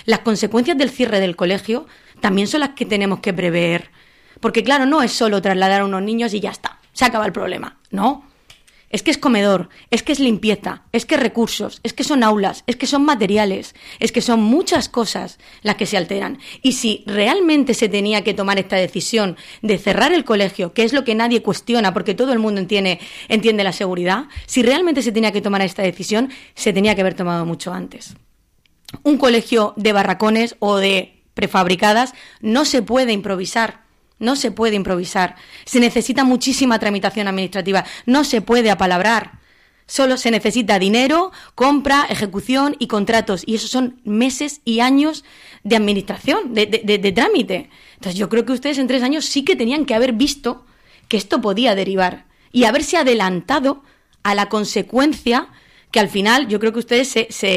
las consecuencias del cierre del colegio también son las que tenemos que prever. Porque claro, no es solo trasladar a unos niños y ya está, se acaba el problema. No, es que es comedor, es que es limpieza, es que es recursos, es que son aulas, es que son materiales, es que son muchas cosas las que se alteran. Y si realmente se tenía que tomar esta decisión de cerrar el colegio, que es lo que nadie cuestiona porque todo el mundo entiende la seguridad, si realmente se tenía que tomar esta decisión, se tenía que haber tomado mucho antes. Un colegio de barracones o de prefabricadas no se puede improvisar. No se puede improvisar. Se necesita muchísima tramitación administrativa. No se puede apalabrar. Solo se necesita dinero, compra, ejecución y contratos. Y esos son meses y años de administración, de trámite. Entonces yo creo que ustedes en 3 años sí que tenían que haber visto que esto podía derivar y haberse adelantado a la consecuencia que al final yo creo que ustedes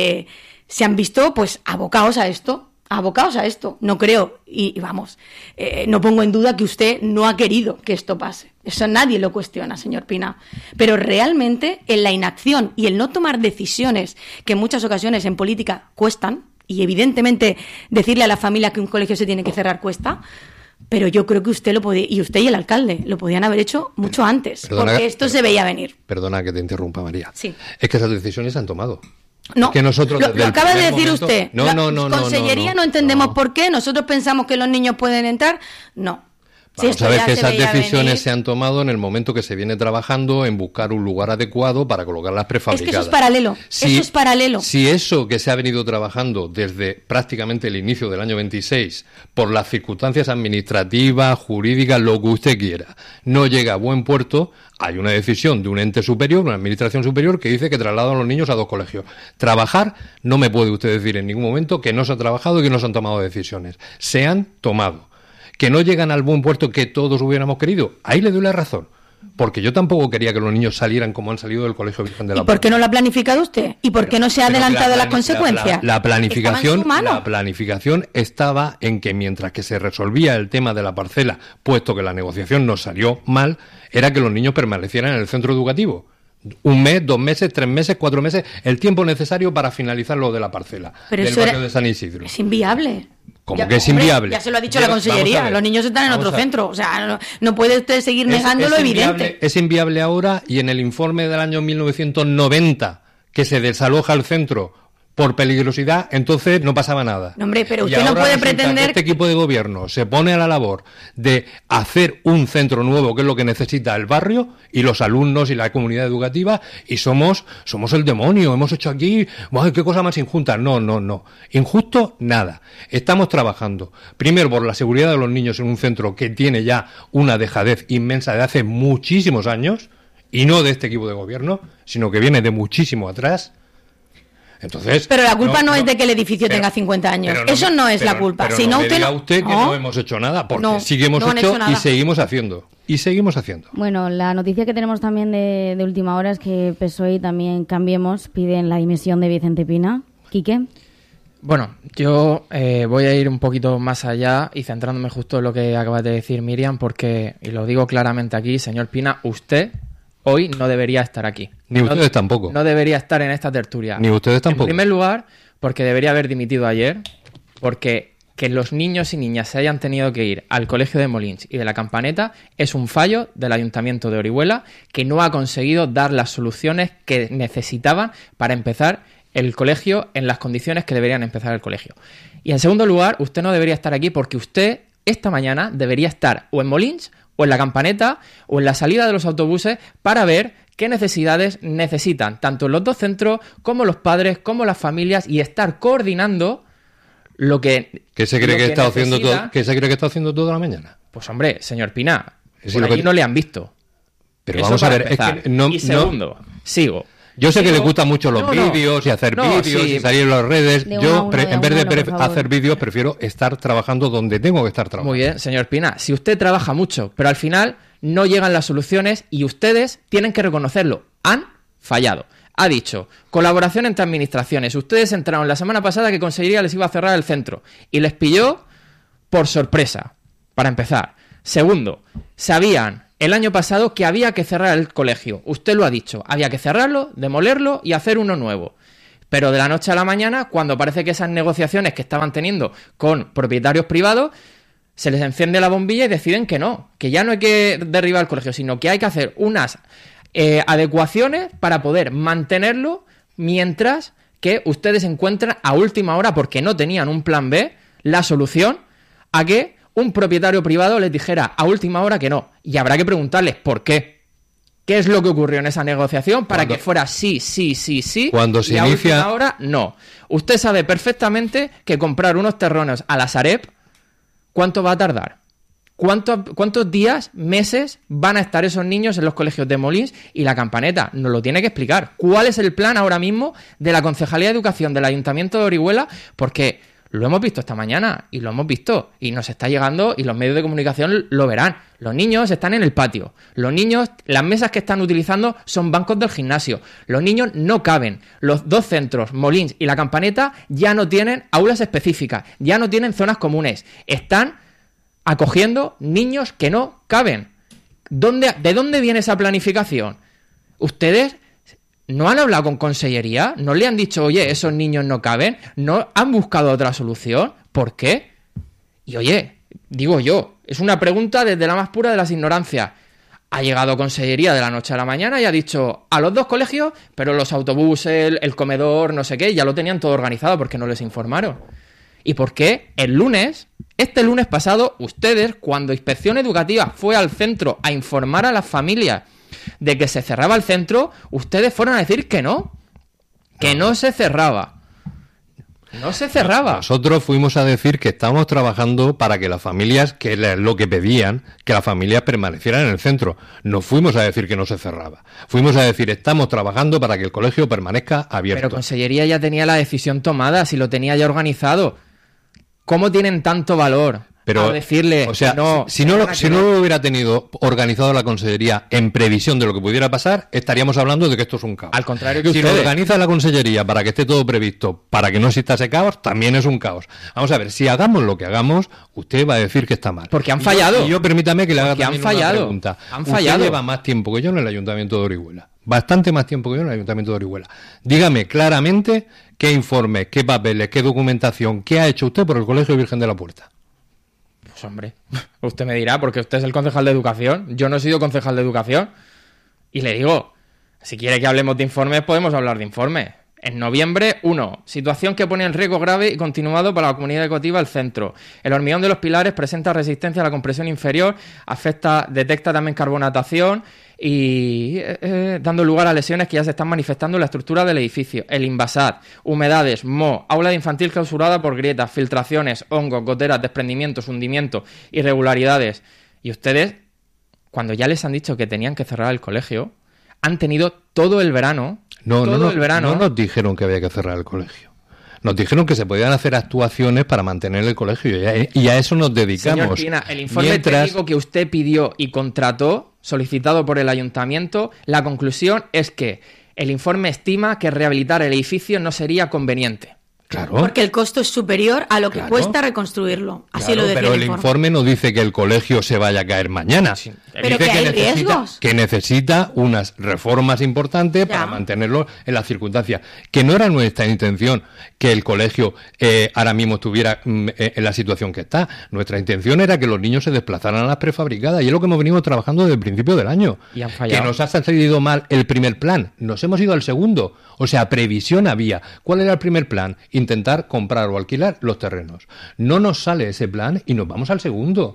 se han visto pues abocados a esto. No creo, y vamos, no pongo en duda que usted no ha querido que esto pase. Eso nadie lo cuestiona, señor Pina. Pero realmente en la inacción y el no tomar decisiones que en muchas ocasiones en política cuestan, y evidentemente decirle a la familia que un colegio se tiene que cerrar cuesta, pero yo creo que usted y el alcalde lo podían haber hecho mucho antes, porque esto se veía venir. Perdona que te interrumpa, María. Sí. Es que esas decisiones se han tomado. No, es que nosotros lo acaba de decir momento, usted. Consellería no entendemos por qué. Nosotros pensamos que los niños pueden entrar. No. Vamos a ver que esas decisiones se han tomado en el momento que se viene trabajando en buscar un lugar adecuado para colocar las prefabricadas. Es que eso es paralelo. Si eso que se ha venido trabajando desde prácticamente el inicio del año 26, por las circunstancias administrativas, jurídicas, lo que usted quiera, no llega a buen puerto, hay una decisión de un ente superior, una administración superior, que dice que trasladan a los niños a 2 colegios. Trabajar, no me puede usted decir en ningún momento que no se ha trabajado y que no se han tomado decisiones. Se han tomado. Que no llegan al buen puerto que todos hubiéramos querido. Ahí le doy la razón. Porque yo tampoco quería que los niños salieran como han salido del Colegio Virgen de la Paz. ¿Y por qué no lo ha planificado usted? ¿Y por qué no se ha adelantado las consecuencias? La planificación estaba en que mientras que se resolvía el tema de la parcela, puesto que la negociación nos salió mal, era que los niños permanecieran en el centro educativo. 1 mes, 2 meses, 3 meses, 4 meses, el tiempo necesario para finalizar lo de la parcela del barrio de San Isidro. Es inviable. ¿Cómo que es inviable? Ya se lo ha dicho la Consellería, los niños están en otro centro. O sea, no puede usted seguir negando lo evidente. Es inviable ahora, y en el informe del año 1990, que se desaloja el centro por peligrosidad, entonces no pasaba nada. No, hombre, pero usted no puede pretender... Este equipo de gobierno se pone a la labor de hacer un centro nuevo, que es lo que necesita el barrio y los alumnos y la comunidad educativa, y somos el demonio. Hemos hecho aquí, ¡ay, qué cosa más injusta! No. Injusto, nada. Estamos trabajando, primero, por la seguridad de los niños en un centro que tiene ya una dejadez inmensa de hace muchísimos años, y no de este equipo de gobierno, sino que viene de muchísimo atrás. Entonces, pero la culpa no es de que el edificio tenga 50 años. Eso no es la culpa. Pero si no diga usted que no hemos hecho nada, porque sí que hemos hecho y seguimos haciendo. Bueno, la noticia que tenemos también de última hora es que PSOE y también Cambiemos piden la dimisión de Vicente Pina. ¿Quique? Bueno, yo voy a ir un poquito más allá y centrándome justo en lo que acabas de decir, Miriam, porque, y lo digo claramente aquí, señor Pina, usted hoy no debería estar aquí. Ni ustedes tampoco. No debería estar en esta tertulia. Ni ustedes tampoco. En primer lugar, porque debería haber dimitido ayer, porque que los niños y niñas se hayan tenido que ir al colegio de Molins y de la Campaneta es un fallo del Ayuntamiento de Orihuela, que no ha conseguido dar las soluciones que necesitaban para empezar el colegio en las condiciones que deberían empezar el colegio. Y en segundo lugar, usted no debería estar aquí porque usted esta mañana debería estar o en Molins o en la Campaneta o en la salida de los autobuses para ver qué necesidades necesitan tanto los 2 centros como los padres como las familias, y estar coordinando lo que... ¿Qué se cree que está haciendo todo? ¿Qué se cree que está haciendo toda la mañana? Pues hombre, señor Pina, por allí no le han visto. Pero eso vamos a ver, empezar. Es que no, y segundo, sigo. Yo sé que le gustan mucho los vídeos y hacer vídeos y salir en las redes. Yo, en vez de hacer vídeos, prefiero estar trabajando donde tengo que estar trabajando. Muy bien, señor Pina. Si usted trabaja mucho, pero al final no llegan las soluciones y ustedes tienen que reconocerlo. Han fallado. Ha dicho, colaboración entre administraciones. Ustedes entraron la semana pasada que Consellería les iba a cerrar el centro y les pilló por sorpresa, para empezar. Segundo, sabían el año pasado que había que cerrar el colegio. Usted lo ha dicho. Había que cerrarlo, demolerlo y hacer uno nuevo. Pero de la noche a la mañana, cuando parece que esas negociaciones que estaban teniendo con propietarios privados, se les enciende la bombilla y deciden que no, que ya no hay que derribar el colegio, sino que hay que hacer unas adecuaciones para poder mantenerlo mientras que ustedes encuentran a última hora, porque no tenían un plan B, la solución a que un propietario privado les dijera a última hora que no. Y habrá que preguntarles por qué. ¿Qué es lo que ocurrió en esa negociación para que fuera sí, cuando se y a inicia... última hora no? Usted sabe perfectamente que comprar unos terrenos a la Sareb, ¿cuánto va a tardar? ¿Cuántos días, meses van a estar esos niños en los colegios de Molins y La Campaneta? Nos lo tiene que explicar. ¿Cuál es el plan ahora mismo de la Concejalía de Educación del Ayuntamiento de Orihuela? Porque lo hemos visto esta mañana y lo hemos visto y nos está llegando y los medios de comunicación lo verán. Los niños están en el patio. Los niños, las mesas que están utilizando son bancos del gimnasio. Los niños no caben. Los dos centros, Molins y La Campaneta, ya no tienen aulas específicas, ya no tienen zonas comunes. Están acogiendo niños que no caben. ¿De dónde viene esa planificación? ¿Ustedes no han hablado con Consellería? ¿No le han dicho, oye, esos niños no caben? ¿No han buscado otra solución? ¿Por qué? Y oye, digo yo, es una pregunta desde la más pura de las ignorancias. Ha llegado Consellería de la noche a la mañana y ha dicho a los dos colegios, pero los autobuses, el comedor, no sé qué, ya lo tenían todo organizado porque no les informaron. ¿Y por qué el lunes, este lunes pasado, ustedes, cuando Inspección Educativa fue al centro a informar a las familias de que se cerraba el centro, ustedes fueron a decir que no se cerraba? No se cerraba. Nosotros fuimos a decir que estábamos trabajando para que las familias, que es lo que pedían, que las familias permanecieran en el centro. No fuimos a decir que no se cerraba. Fuimos a decir, estamos trabajando para que el colegio permanezca abierto. Pero Consellería ya tenía la decisión tomada, si lo tenía ya organizado. ¿Cómo tienen tanto valor? Pero, a decirle, o sea, no, si no lo hubiera tenido organizado la Consellería en previsión de lo que pudiera pasar, estaríamos hablando de que esto es un caos. Al contrario que si ustedes. lo organiza la Consellería para que esté todo previsto, para que no exista ese caos, también es un caos. Vamos a ver, si hagamos lo que hagamos, usted va a decir que está mal. Porque han fallado. Y yo permítame que le haga Porque también una pregunta. Han fallado. Usted lleva más tiempo que yo en el Ayuntamiento de Orihuela. Bastante más tiempo que yo en el Ayuntamiento de Orihuela. Dígame claramente qué informes, qué papeles, qué documentación, qué ha hecho usted por el Colegio Virgen de la Puerta. Pues hombre, usted me dirá, porque usted es el concejal de Educación. Yo no he sido concejal de Educación. Y le digo, si quiere que hablemos de informes, podemos hablar de informes. En noviembre, 1. Situación que pone en riesgo grave y continuado para la comunidad educativa el centro. El hormigón de los pilares presenta resistencia a la compresión inferior, detecta también carbonatación y dando lugar a lesiones que ya se están manifestando en la estructura del edificio. El invasat, humedades, moho, aula de infantil clausurada por grietas, filtraciones, hongos, goteras, desprendimientos, hundimientos, irregularidades. Y ustedes, cuando ya les han dicho que tenían que cerrar el colegio, han tenido todo el verano. No nos dijeron que había que cerrar el colegio. Nos dijeron que se podían hacer actuaciones para mantener el colegio y a eso nos dedicamos. Señor Pina, el informe técnico que usted pidió y contrató, solicitado por el ayuntamiento, la conclusión es que el informe estima que rehabilitar el edificio no sería conveniente. Claro. Porque el costo es superior a lo que cuesta reconstruirlo. Así lo decía pero el informe no dice que el colegio se vaya a caer mañana. Sí. Pero que hay riesgos. Que necesita unas reformas importantes para mantenerlo en las circunstancias. Que no era nuestra intención que el colegio ahora mismo estuviera en la situación que está. Nuestra intención era que los niños se desplazaran a las prefabricadas y es lo que hemos venido trabajando desde el principio del año. Y han fallado. Que nos ha salido mal el primer plan. Nos hemos ido al segundo. O sea, previsión había. ¿Cuál era el primer plan? Intentar comprar o alquilar los terrenos. No nos sale ese plan y nos vamos al segundo.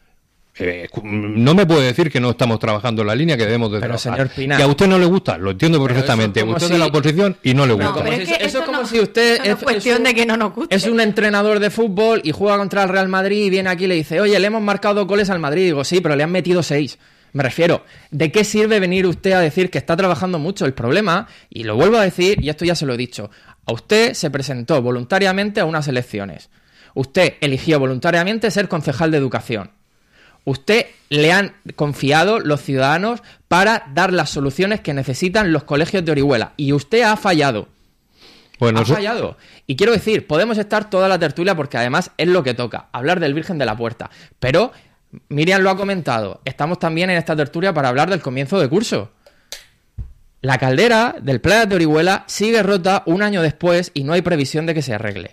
No me puede decir que no estamos trabajando en la línea que debemos de trabajar. Señor Pina, que a usted no le gusta, lo entiendo perfectamente. Usted es de la oposición y no le gusta. pero es que eso es como no, si usted no es cuestión de que no nos guste. Es un entrenador de fútbol y juega contra el Real Madrid y viene aquí y le dice, oye, le hemos marcado 2 goles al Madrid. Y digo, sí, pero le han metido 6. Me refiero, ¿de qué sirve venir usted a decir que está trabajando mucho? El problema, y lo vuelvo a decir, y esto ya se lo he dicho, a usted se presentó voluntariamente a unas elecciones. Usted eligió voluntariamente ser concejal de Educación. Usted le han confiado los ciudadanos para dar las soluciones que necesitan los colegios de Orihuela. Y usted ha fallado. Bueno, ha fallado. Y quiero decir, podemos estar toda la tertulia porque además es lo que toca, hablar del Virgen de la Puerta. Pero Miriam lo ha comentado, estamos también en esta tertulia para hablar del comienzo de curso. La caldera del Playas de Orihuela sigue rota un año después y no hay previsión de que se arregle.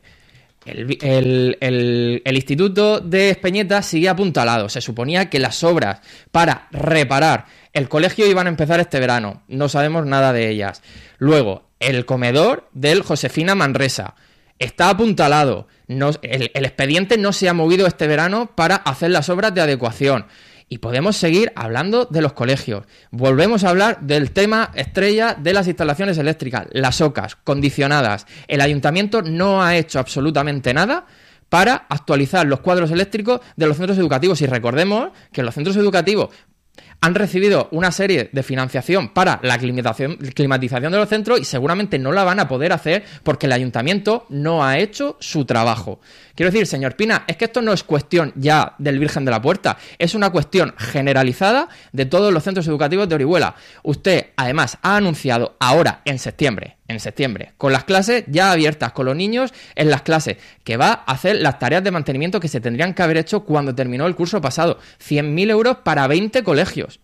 El Instituto de Espeñeta sigue apuntalado. Se suponía que las obras para reparar el colegio iban a empezar este verano. No sabemos nada de ellas. Luego, el comedor del Josefina Manresa está apuntalado. El expediente no se ha movido este verano para hacer las obras de adecuación. Y podemos seguir hablando de los colegios. Volvemos a hablar del tema estrella de las instalaciones eléctricas, las OCAs, condicionadas. El ayuntamiento no ha hecho absolutamente nada para actualizar los cuadros eléctricos de los centros educativos. Y recordemos que los centros educativos han recibido una serie de financiación para la climatización de los centros y seguramente no la van a poder hacer porque el ayuntamiento no ha hecho su trabajo. Quiero decir, señor Pina, es que esto no es cuestión ya del Virgen de la Puerta, es una cuestión generalizada de todos los centros educativos de Orihuela. Usted, además, ha anunciado ahora, en septiembre, con las clases ya abiertas, con los niños en las clases, que va a hacer las tareas de mantenimiento que se tendrían que haber hecho cuando terminó el curso pasado. 100.000 euros para 20 colegios.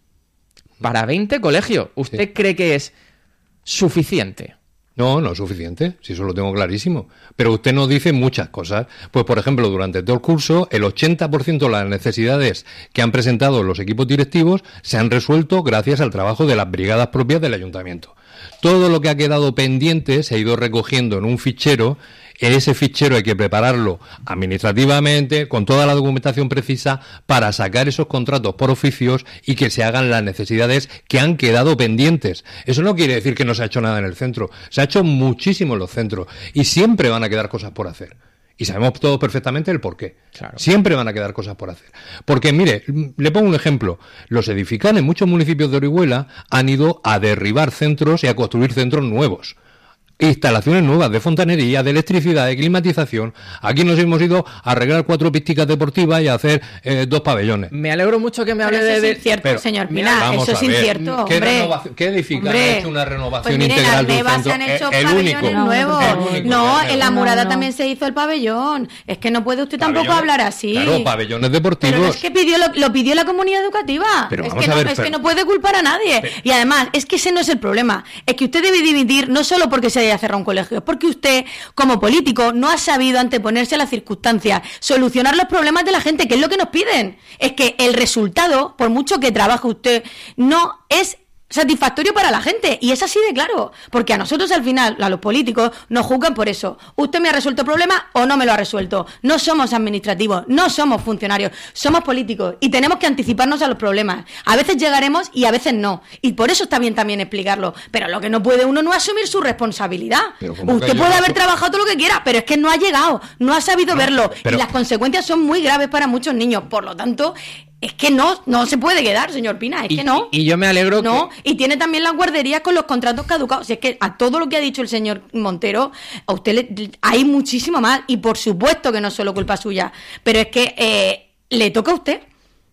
Para 20 colegios. ¿Usted cree que es suficiente? No, no es suficiente, si eso lo tengo clarísimo. Pero usted nos dice muchas cosas. Pues, por ejemplo, durante todo el curso, el 80% de las necesidades que han presentado los equipos directivos se han resuelto gracias al trabajo de las brigadas propias del ayuntamiento. Todo lo que ha quedado pendiente se ha ido recogiendo en un fichero. Ese fichero hay que prepararlo administrativamente, con toda la documentación precisa, para sacar esos contratos por oficios y que se hagan las necesidades que han quedado pendientes. Eso no quiere decir que no se ha hecho nada en el centro. Se ha hecho muchísimo en los centros y siempre van a quedar cosas por hacer. Y sabemos todos perfectamente el porqué. Claro. Siempre van a quedar cosas por hacer. Porque, mire, le pongo un ejemplo. Los edificantes en muchos municipios de Orihuela han ido a derribar centros y a construir centros nuevos. Instalaciones nuevas de fontanería, de electricidad, de climatización. Aquí nos hemos ido a arreglar 4 pisticas deportivas y a hacer 2 pabellones. Me alegro mucho que me hable de... Eso es incierto, señor Pina, eso es incierto, hombre. ¿Qué edificante ha hecho una renovación pues integral del centro? Se han hecho pabellones nuevos. No, en La Murada también se hizo el pabellón. Es que no puede usted tampoco hablar así. Claro, pabellones deportivos. Pero es que lo pidió la comunidad educativa. Pero es que no puede culpar a nadie. Y además, es que ese no es el problema. Es que usted debe dimitir no solo porque se haya cerrado un colegio, es porque usted, como político, no ha sabido anteponerse a las circunstancias, solucionar los problemas de la gente, que es lo que nos piden. Es que el resultado, por mucho que trabaje usted, no es satisfactorio para la gente, y es así de claro, porque a nosotros al final, a los políticos, nos juzgan por eso. Usted me ha resuelto el problema o no me lo ha resuelto. No somos administrativos, no somos funcionarios, somos políticos y tenemos que anticiparnos a los problemas. A veces llegaremos y a veces no, y por eso está bien también explicarlo, pero lo que no puede uno no es asumir su responsabilidad. Usted puede haber trabajado todo lo que quiera, pero es que no ha llegado, no ha sabido verlo, y las consecuencias son muy graves para muchos niños. Por lo tanto, es que no se puede quedar, señor Pina, es que no. Y yo me alegro y tiene también las guarderías con los contratos caducados. Si es que a todo lo que ha dicho el señor Montero, a usted hay muchísimo más, y por supuesto que no es solo culpa suya, pero es que le toca a usted.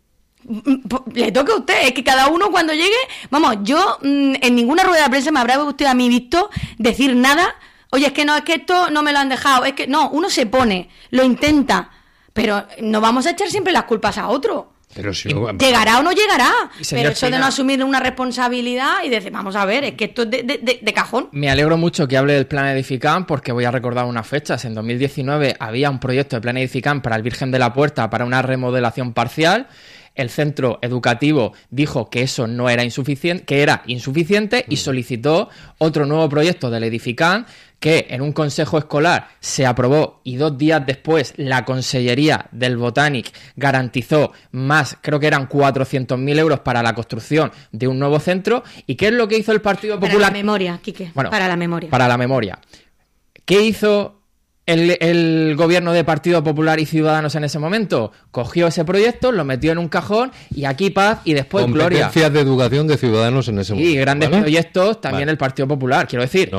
Le toca a usted, es que cada uno cuando llegue, vamos, yo en ninguna rueda de prensa me habrá usted a mí visto decir nada. Oye, es que esto no me lo han dejado, es que no, uno se pone, lo intenta, pero no vamos a echar siempre las culpas a otro. Pero si no, llegará o no llegará, pero eso Pina, de no asumir una responsabilidad y decir, vamos a ver, es que esto es de cajón. Me alegro mucho que hable del plan Edificam, porque voy a recordar unas fechas. En 2019 había un proyecto de plan Edificam para el Virgen de la Puerta para una remodelación parcial. El centro educativo dijo que eso no era insuficiente, que era insuficiente, y solicitó otro nuevo proyecto del Edificam, que en un consejo escolar se aprobó, y 2 días después la Consellería del Botanic garantizó más, creo que eran 400.000 euros para la construcción de un nuevo centro. ¿Y qué es lo que hizo el Partido Popular? Para la memoria, Quique, bueno, para la memoria. Para la memoria. ¿Qué hizo el gobierno de Partido Popular y Ciudadanos en ese momento? Cogió ese proyecto, lo metió en un cajón, y aquí paz y después gloria. Competencias de educación de Ciudadanos en ese momento. Y grandes proyectos también el Partido Popular, quiero decir.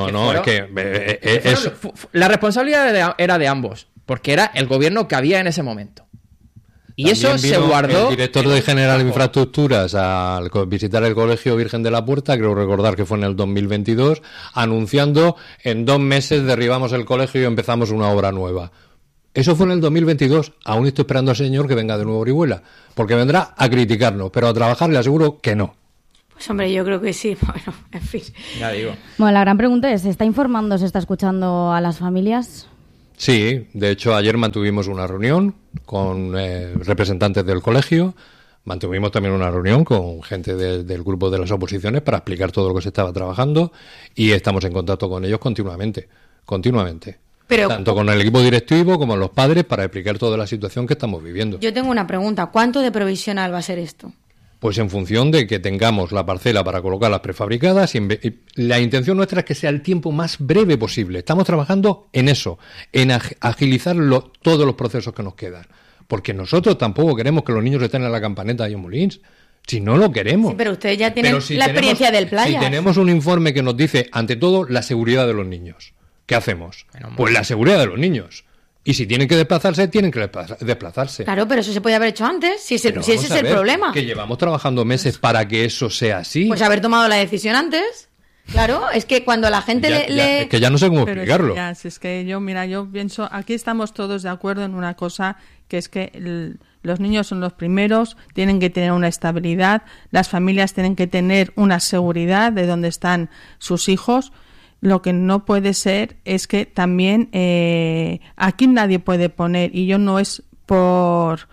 La responsabilidad era de ambos, porque era el gobierno que había en ese momento. Y también eso se guardó. El director de General de Infraestructuras, al visitar el Colegio Virgen de la Puerta, creo recordar que fue en el 2022, anunciando: en 2 meses derribamos el colegio y empezamos una obra nueva. Eso fue en el 2022. Aún estoy esperando al señor que venga de nuevo a Orihuela, porque vendrá a criticarnos, pero a trabajar le aseguro que no. Pues hombre, yo creo que sí. Bueno, en fin. Ya digo. Bueno, la gran pregunta es, ¿se está informando, se está escuchando a las familias? Sí, de hecho ayer mantuvimos una reunión con representantes del colegio, mantuvimos también una reunión con gente del grupo de las oposiciones para explicar todo lo que se estaba trabajando y estamos en contacto con ellos continuamente. Pero, tanto con el equipo directivo como los padres para explicar toda la situación que estamos viviendo. yo tengo una pregunta. ¿Cuánto de provisional va a ser esto? Pues en función de que tengamos la parcela para colocar las prefabricadas, y la intención nuestra es que sea el tiempo más breve posible. Estamos trabajando en eso, en agilizar todos los procesos que nos quedan. Porque nosotros tampoco queremos que los niños estén en la campaneta de Molins. Si no lo queremos. Sí, pero ustedes ya tienen Pero si la experiencia del Playas. Si tenemos un informe que nos dice, ante todo, la seguridad de los niños, ¿qué hacemos? Pues la seguridad de los niños. Y si tienen que desplazarse, tienen que desplazarse. Claro, pero eso se podía haber hecho antes, si ese es el problema. Que llevamos trabajando meses para que eso sea así. Pues haber tomado la decisión antes. Claro, es que cuando la gente Es que ya no sé cómo Pero explicarlo. es que yo pienso, aquí estamos todos de acuerdo en una cosa, que es que los niños son los primeros, tienen que tener una estabilidad, las familias tienen que tener una seguridad de dónde están sus hijos. Lo que no puede ser es que también aquí nadie puede poner, y yo no es por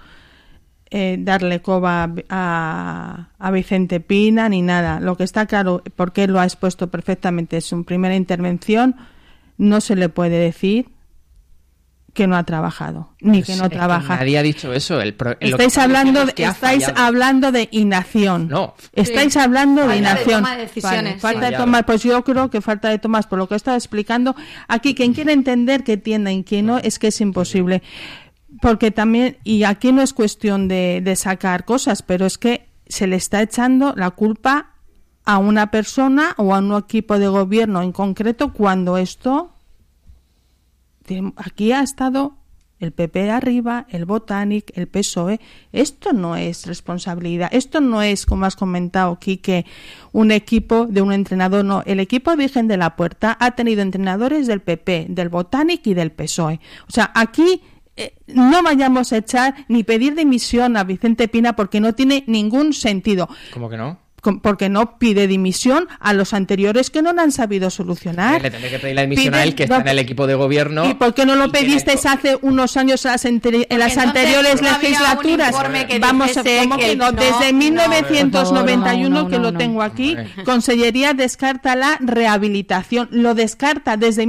darle coba a Vicente Pina ni nada. Lo que está claro, porque él lo ha expuesto perfectamente en su primera intervención, no se le puede decir que no ha trabajado, ni que no trabaja. Nadie ha dicho eso. Estáis hablando de inacción. No. Estáis hablando de inacción. De toma de decisiones. Falta de tomar, pues yo creo que falta de tomas, por lo que he estado explicando. Aquí, quien quiere entender que entienda y quien no, es que es imposible. Porque también, y aquí no es cuestión de sacar cosas, pero es que se le está echando la culpa a una persona o a un equipo de gobierno en concreto, cuando esto... Aquí ha estado el PP arriba, el Botanic, el PSOE. Esto no es responsabilidad. Esto no es, como has comentado, Quique, un equipo de un entrenador. No, el equipo Virgen de la Puerta ha tenido entrenadores del PP, del Botanic y del PSOE. O sea, aquí no vayamos a echar ni pedir dimisión a Vicente Pina, porque no tiene ningún sentido. ¿Cómo que no? Porque no pide dimisión a los anteriores que no la han sabido solucionar. Le tendré que pedir la dimisión a él, que está en el equipo de gobierno. ¿Y por qué no lo pedisteis hace unos años en las anteriores legislaturas? Vamos, desde 1991, que lo tengo aquí, Consellería descarta la rehabilitación. Lo descarta desde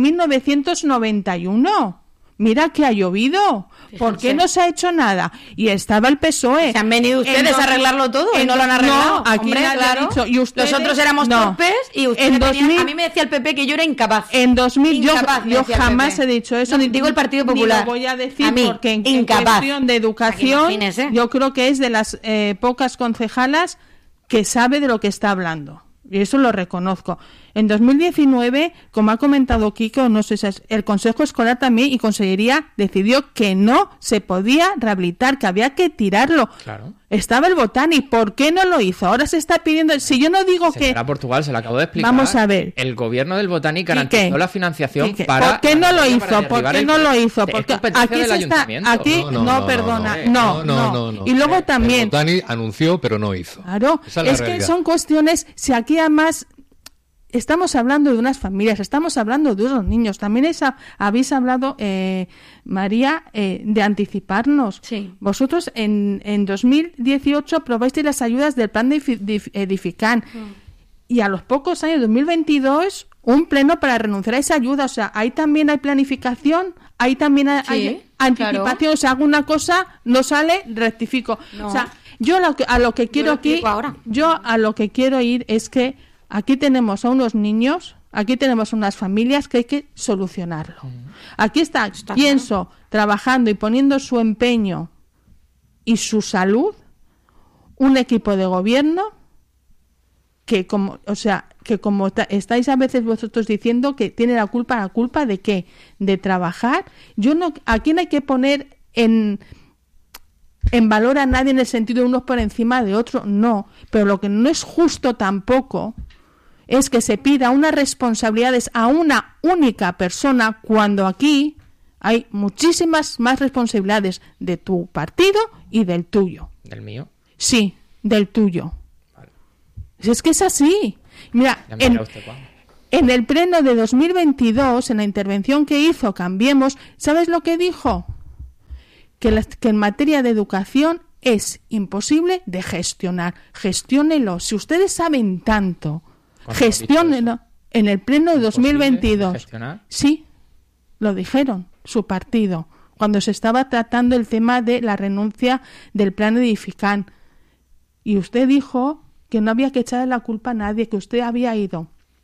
1991. Mira que ha llovido. ¿Por qué no se ha hecho nada? Y estaba el PSOE. Se han venido ustedes a arreglarlo todo y no lo han arreglado. No, aquí hombre, claro. Dicho, y ustedes, nosotros éramos torpes y ustedes a mí me decía el PP que yo era incapaz. En 2000 incapaz, yo jamás he dicho eso. No, digo el Partido Popular. Ni lo voy a decir, a mí, porque en cuestión de educación yo creo que es de las pocas concejalas que sabe de lo que está hablando. Y eso lo reconozco. En 2019, como ha comentado Kiko, no sé si el Consejo Escolar también y Consellería decidió que no se podía rehabilitar, que había que tirarlo. Claro. Estaba el Botani, ¿por qué no lo hizo? Ahora se está pidiendo... Si yo no digo que... Será Portugal, se lo acabo de explicar. Vamos a ver. El gobierno del Botani garantizó la financiación para... ¿Por qué no lo hizo? ¿Por qué no lo hizo? Porque aquí se está... Aquí no. Y luego también... El Botani anunció, pero no hizo. Claro, es que son cuestiones... Si aquí además... Estamos hablando de unas familias, estamos hablando de unos niños. También habéis hablado, María, de anticiparnos. Sí. Vosotros en 2018 aprobasteis las ayudas del plan de Edifican. Y a los pocos años, 2022, un pleno para renunciar a esa ayuda. O sea, ahí también hay planificación, ahí también hay anticipación. Claro. O sea, alguna cosa no sale, rectifico. No. O sea, yo a lo que quiero aquí, yo a lo que quiero ir es que aquí tenemos a unos niños, aquí tenemos unas familias que hay que solucionarlo. Aquí está pienso, trabajando y poniendo su empeño y su salud, un equipo de gobierno que como estáis a veces vosotros diciendo que tiene ¿la culpa de qué? De trabajar. Aquí no hay que poner en valor a nadie en el sentido de unos por encima de otros, no. Pero lo que no es justo tampoco es que se pida unas responsabilidades a una única persona cuando aquí hay muchísimas más responsabilidades de tu partido y del tuyo. ¿Del mío? Sí, del tuyo. Vale. Si es que es así. Mira, Ya me dirá usted cuándo. en el pleno de 2022, en la intervención que hizo Cambiemos, ¿sabes lo que dijo? Que en materia de educación es imposible de gestionar. Gestiónelo. Si ustedes saben tanto, ¿Cuándo ha dicho gestiónelo. En el pleno de ¿Imposible 2022. gestionar? Sí, lo dijeron, su partido, cuando se estaba tratando el tema de la renuncia del plan Edifican. Y usted dijo que no había que echarle la culpa a nadie, que usted había ido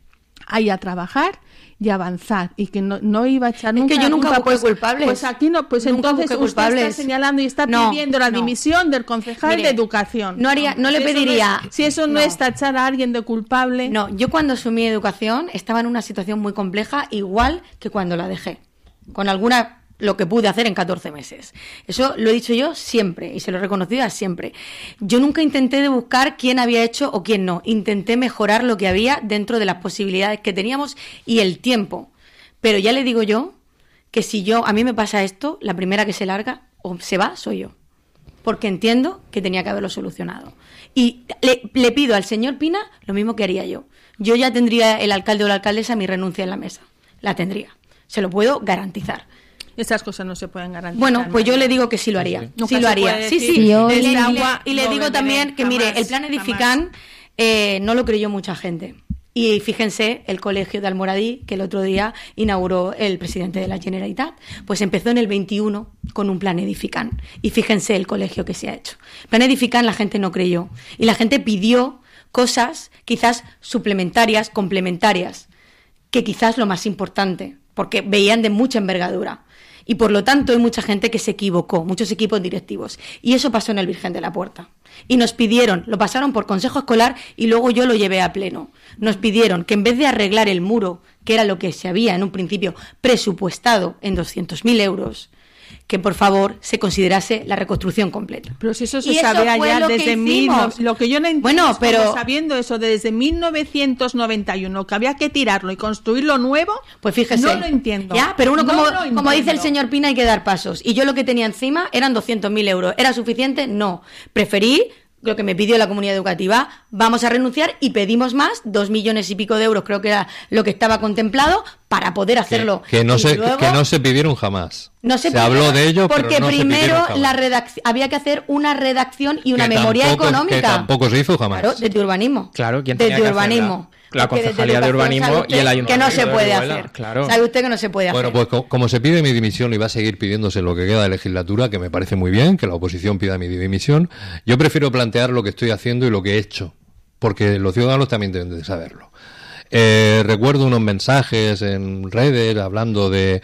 ahí a trabajar y avanzar, y que no iba a echar nunca que yo nunca la culpa. busqué culpables. Pues aquí no, pues Nunca entonces busqué usted culpables. está señalando y está No, pidiendo la no. dimisión del concejal Mire, de Educación. no le Si eso pediría- si eso no no. es tachar a alguien de culpable. No, yo cuando asumí educación estaba en una situación muy compleja, igual que cuando la dejé, con lo que pude hacer en 14 meses. Eso lo he dicho yo siempre y se lo he reconocido siempre. Yo nunca intenté de buscar quién había hecho o quién no. Intenté mejorar lo que había dentro de las posibilidades que teníamos y el tiempo. Pero ya le digo yo que si a mí me pasa esto, la primera que se larga o se va soy yo. Porque entiendo que tenía que haberlo solucionado. Y le pido al señor Pina lo mismo que haría yo. Yo ya tendría el alcalde o la alcaldesa mi renuncia en la mesa. La tendría. Se lo puedo garantizar. Esas cosas no se pueden garantizar. Bueno, pues yo le digo que sí lo haría. Nunca Sí se lo haría. puede Sí, decir, sí. yo- Y le- "Esta y le- agua y le no digo beberé también que, mire, jamás, el plan jamás". Edifican no lo creyó mucha gente. Y fíjense, el colegio de Almoradí, que el otro día inauguró el presidente de la Generalitat, pues empezó en el 21 con un plan Edifican. Y fíjense el colegio que se ha hecho. Plan Edifican la gente no creyó. Y la gente pidió cosas quizás suplementarias, complementarias, que quizás lo más importante, porque veían de mucha envergadura. Y por lo tanto hay mucha gente que se equivocó, muchos equipos directivos. Y eso pasó en el Virgen de la Puerta. Y nos pidieron, lo pasaron por consejo escolar y luego yo lo llevé a pleno. Nos pidieron que en vez de arreglar el muro, que era lo que se había en un principio presupuestado en 200.000 euros, que por favor se considerase la reconstrucción completa. Pero si eso se Y eso sabe fue allá lo que desde hicimos. lo que yo no entiendo Bueno, es pero- cómo sabiendo eso desde 1991, que había que tirarlo y construirlo nuevo, Pues fíjese. no lo entiendo. Ya, pero uno, No como lo dice el entiendo. señor Pina, hay que dar pasos. Y yo lo que tenía encima eran 200.000 euros. ¿Era suficiente? No. Preferí lo que me pidió la comunidad educativa. Vamos a renunciar y pedimos más, 2 millones y pico de euros, creo que era lo que estaba contemplado, para poder hacerlo. Que no Y se, luego- que no se pidieron jamás. no se habló pidieron, de ello, porque pero no se primero pidieron jamás. había que hacer una redacción y una Que memoria tampoco- económica. que tampoco se hizo jamás. Claro, desde urbanismo. Claro, ¿quién tenía desde que urbanismo. hacerla? La Porque desde Concejalía de educación, Urbanismo sabe y el usted Ayuntamiento que no se de puede Orihuela, hacer. claro. Sabe usted que no se puede hacer. Bueno, pues como se pide mi dimisión y va a seguir pidiéndose lo que queda de legislatura, que me parece muy bien, que la oposición pida mi dimisión, yo prefiero plantear lo que estoy haciendo y lo que he hecho, porque los ciudadanos también deben de saberlo. Recuerdo unos mensajes en redes hablando de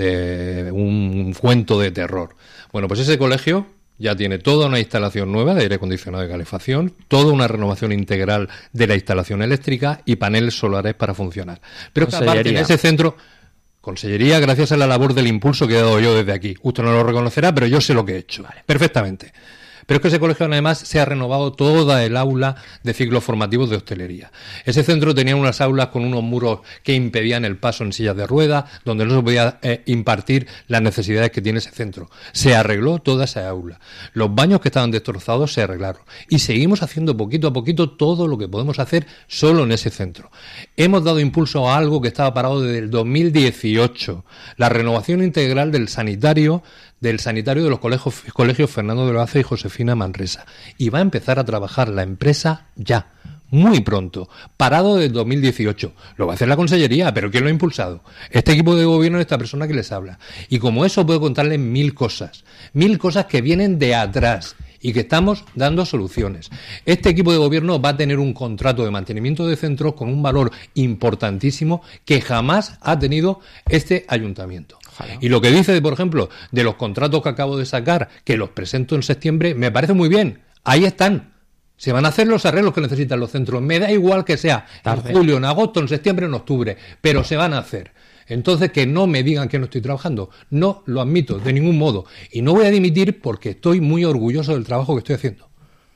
un cuento de terror. Bueno, pues ese colegio ya tiene toda una instalación nueva de aire acondicionado y calefacción, toda una renovación integral de la instalación eléctrica y paneles solares para funcionar. Pero es que aparte en Consellería. ese centro, Consellería, gracias a la labor del impulso que he dado yo desde aquí. Usted no lo reconocerá, pero yo sé lo que he hecho. Perfectamente. Pero es que ese colegio además se ha renovado toda el aula de ciclos formativos de hostelería. Ese centro tenía unas aulas con unos muros que impedían el paso en sillas de ruedas, donde no se podía impartir las necesidades que tiene ese centro. Se arregló toda esa aula. Los baños que estaban destrozados se arreglaron. Y seguimos haciendo poquito a poquito todo lo que podemos hacer solo en ese centro. Hemos dado impulso a algo que estaba parado desde el 2018. La renovación integral del sanitario de los colegios Fernando de Loaza y Josefina Manresa. Y va a empezar a trabajar la empresa ya, muy pronto, parado desde 2018. Lo va a hacer la Consellería, pero ¿quién lo ha impulsado? Este equipo de gobierno, esta persona que les habla. Y como eso puedo contarles 1000 cosas que vienen de atrás y que estamos dando soluciones. Este equipo de gobierno va a tener un contrato de mantenimiento de centros con un valor importantísimo que jamás ha tenido este ayuntamiento. Ojalá. Y lo que dice, por ejemplo, de los contratos que acabo de sacar, que los presento en septiembre, me parece muy bien. Ahí están. Se van a hacer los arreglos que necesitan los centros. Me da igual que sea Tarde. en julio, en agosto, en septiembre, en octubre, pero se van a hacer. Entonces, que no me digan que no estoy trabajando. No lo admito, de ningún modo. Y no voy a dimitir porque estoy muy orgulloso del trabajo que estoy haciendo.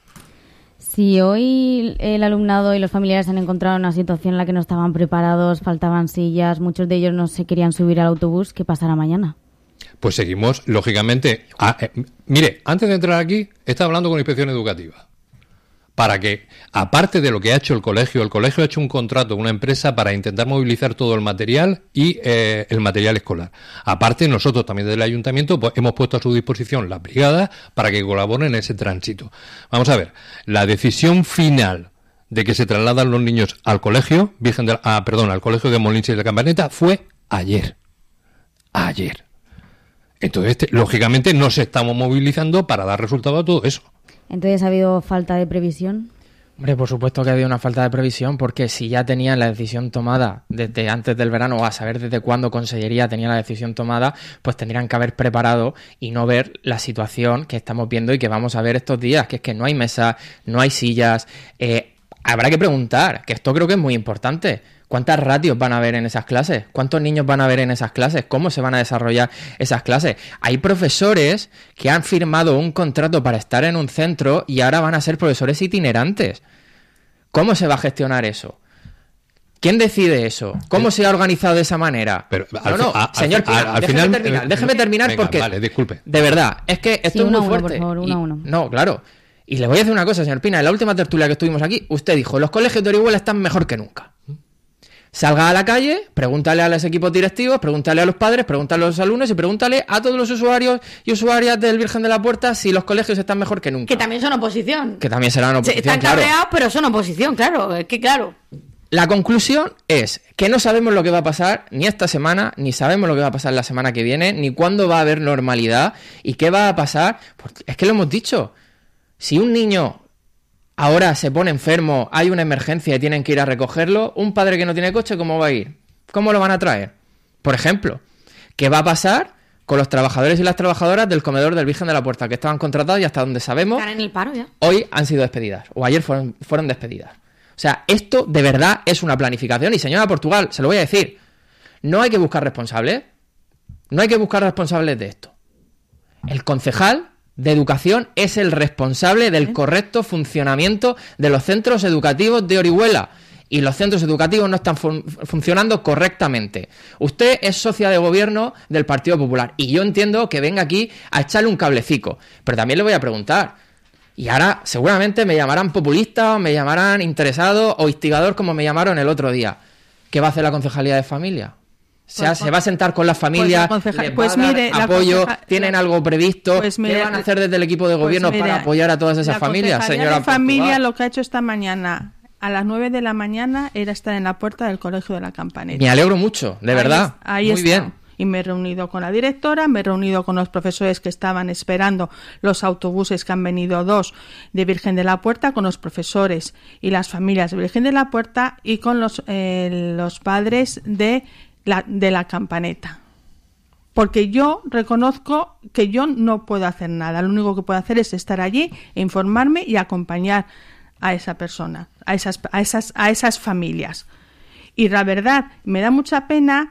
Si hoy el alumnado y los familiares se han encontrado en una situación en la que no estaban preparados, faltaban sillas, muchos de ellos no se querían subir al autobús, ¿qué pasará mañana? Pues seguimos, lógicamente. Mire, antes de entrar aquí, estaba hablando con la Inspección Educativa. para que, aparte de lo que ha hecho el colegio ha hecho un contrato con una empresa para intentar movilizar todo el material y el material escolar. Aparte, nosotros también desde el ayuntamiento pues, hemos puesto a su disposición las brigadas para que colaboren en ese tránsito. Vamos a ver, la decisión final de que se trasladan los niños al colegio al colegio de Molins y de la Campaneta fue ayer. Entonces, lógicamente, nos estamos movilizando para dar resultado a todo eso. Entonces, ¿ha habido falta de previsión? Hombre, por supuesto que ha habido una falta de previsión, porque si ya tenían la decisión tomada desde antes del verano, o a saber desde cuándo Consellería tenía la decisión tomada, pues tendrían que haber preparado y no ver la situación que estamos viendo y que vamos a ver estos días, que es que no hay mesas, no hay sillas. Habrá que preguntar, que esto creo que es muy importante. ¿Cuántas ratios van a haber en esas clases? ¿Cuántos niños van a haber en esas clases? ¿Cómo se van a desarrollar esas clases? Hay profesores que han firmado un contrato para estar en un centro y ahora van a ser profesores itinerantes. ¿Cómo se va a gestionar eso? ¿Quién decide eso? ¿Cómo se ha organizado de esa manera? Pero, señor Pina, déjeme terminar venga, porque... Vale, disculpe. De verdad, es que esto es muy fuerte. Por favor, uno a uno. No, claro. Y le voy a decir una cosa, señor Pina. En la última tertulia que estuvimos aquí, usted dijo, los colegios de Orihuela están mejor que nunca. Salga a la calle, pregúntale a los equipos directivos, pregúntale a los padres, pregúntale a los alumnos y pregúntale a todos los usuarios y usuarias del Virgen de la Puerta si los colegios están mejor que nunca. Que también son oposición. Que también serán oposición, Están claro. cabreados, pero son oposición, claro. Es que claro. La conclusión es que no sabemos lo que va a pasar ni esta semana, ni sabemos lo que va a pasar la semana que viene, ni cuándo va a haber normalidad y qué va a pasar. Pues es que lo hemos dicho. Si un niño ahora se pone enfermo, hay una emergencia y tienen que ir a recogerlo, un padre que no tiene coche, ¿cómo va a ir? ¿Cómo lo van a traer? Por ejemplo, ¿qué va a pasar con los trabajadores y las trabajadoras del comedor del Virgen de la Puerta que estaban contratados y hasta donde sabemos Están en el paro ya. hoy han sido despedidas o ayer fueron despedidas? O sea, esto de verdad es una planificación y señora Portugal, se lo voy a decir, no hay que buscar responsables, no hay que buscar responsables de esto. El concejal de Educación es el responsable del correcto funcionamiento de los centros educativos de Orihuela. Y los centros educativos no están funcionando correctamente. Usted es socia de gobierno del Partido Popular. Y yo entiendo que venga aquí a echarle un cablecico. Pero también le voy a preguntar. Y ahora seguramente me llamarán populista, o me llamarán interesado o instigador como me llamaron el otro día. ¿Qué va a hacer la Concejalía de Familia? ¿Se va a sentar con las familias? ¿Apoyo? ¿Tienen algo previsto? ¿Qué van a hacer desde el equipo de gobierno para apoyar a todas esas familias, señora? La familia lo que ha hecho esta mañana a las 9 de la mañana era estar en la puerta del Colegio de la Campaneta. Me alegro mucho, de verdad. Ahí muy bien. Y me he reunido con la directora, me he reunido con los profesores que estaban esperando los autobuses, que han venido 2 de Virgen de la Puerta, con los profesores y las familias de Virgen de la Puerta y con los padres de la Campaneta. Porque yo reconozco que yo no puedo hacer nada. Lo único que puedo hacer es estar allí, informarme y acompañar a esa persona, a esas familias. Y la verdad, me da mucha pena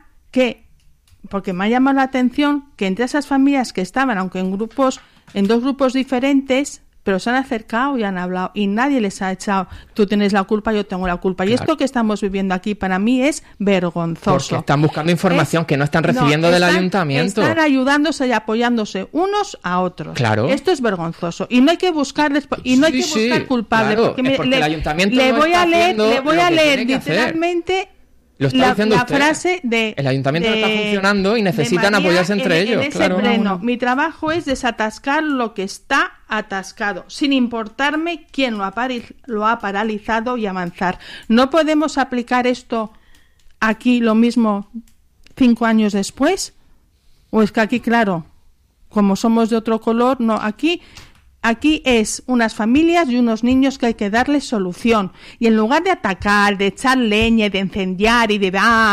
porque me ha llamado la atención que entre esas familias que estaban, aunque en 2 grupos diferentes, pero se han acercado y han hablado y nadie les ha echado, tú tienes la culpa, yo tengo la culpa. Claro. Y esto que estamos viviendo aquí para mí es vergonzoso. Porque están buscando información que no están recibiendo del ayuntamiento. Están ayudándose y apoyándose unos a otros. Claro. Esto es vergonzoso y no hay que buscar buscar culpables. Claro, porque el ayuntamiento le voy a leer literalmente lo está diciendo la usted. Frase de... El ayuntamiento no está funcionando y necesitan apoyarse entre ellos. En ese pleno. Mi trabajo es desatascar lo que está atascado, sin importarme quién lo ha paralizado y avanzar. ¿No podemos aplicar esto aquí lo mismo 5 años después? ¿O es que aquí, claro, como somos de otro color, no, aquí es unas familias y unos niños que hay que darles solución. Y en lugar de atacar, de echar leña, de incendiar y de...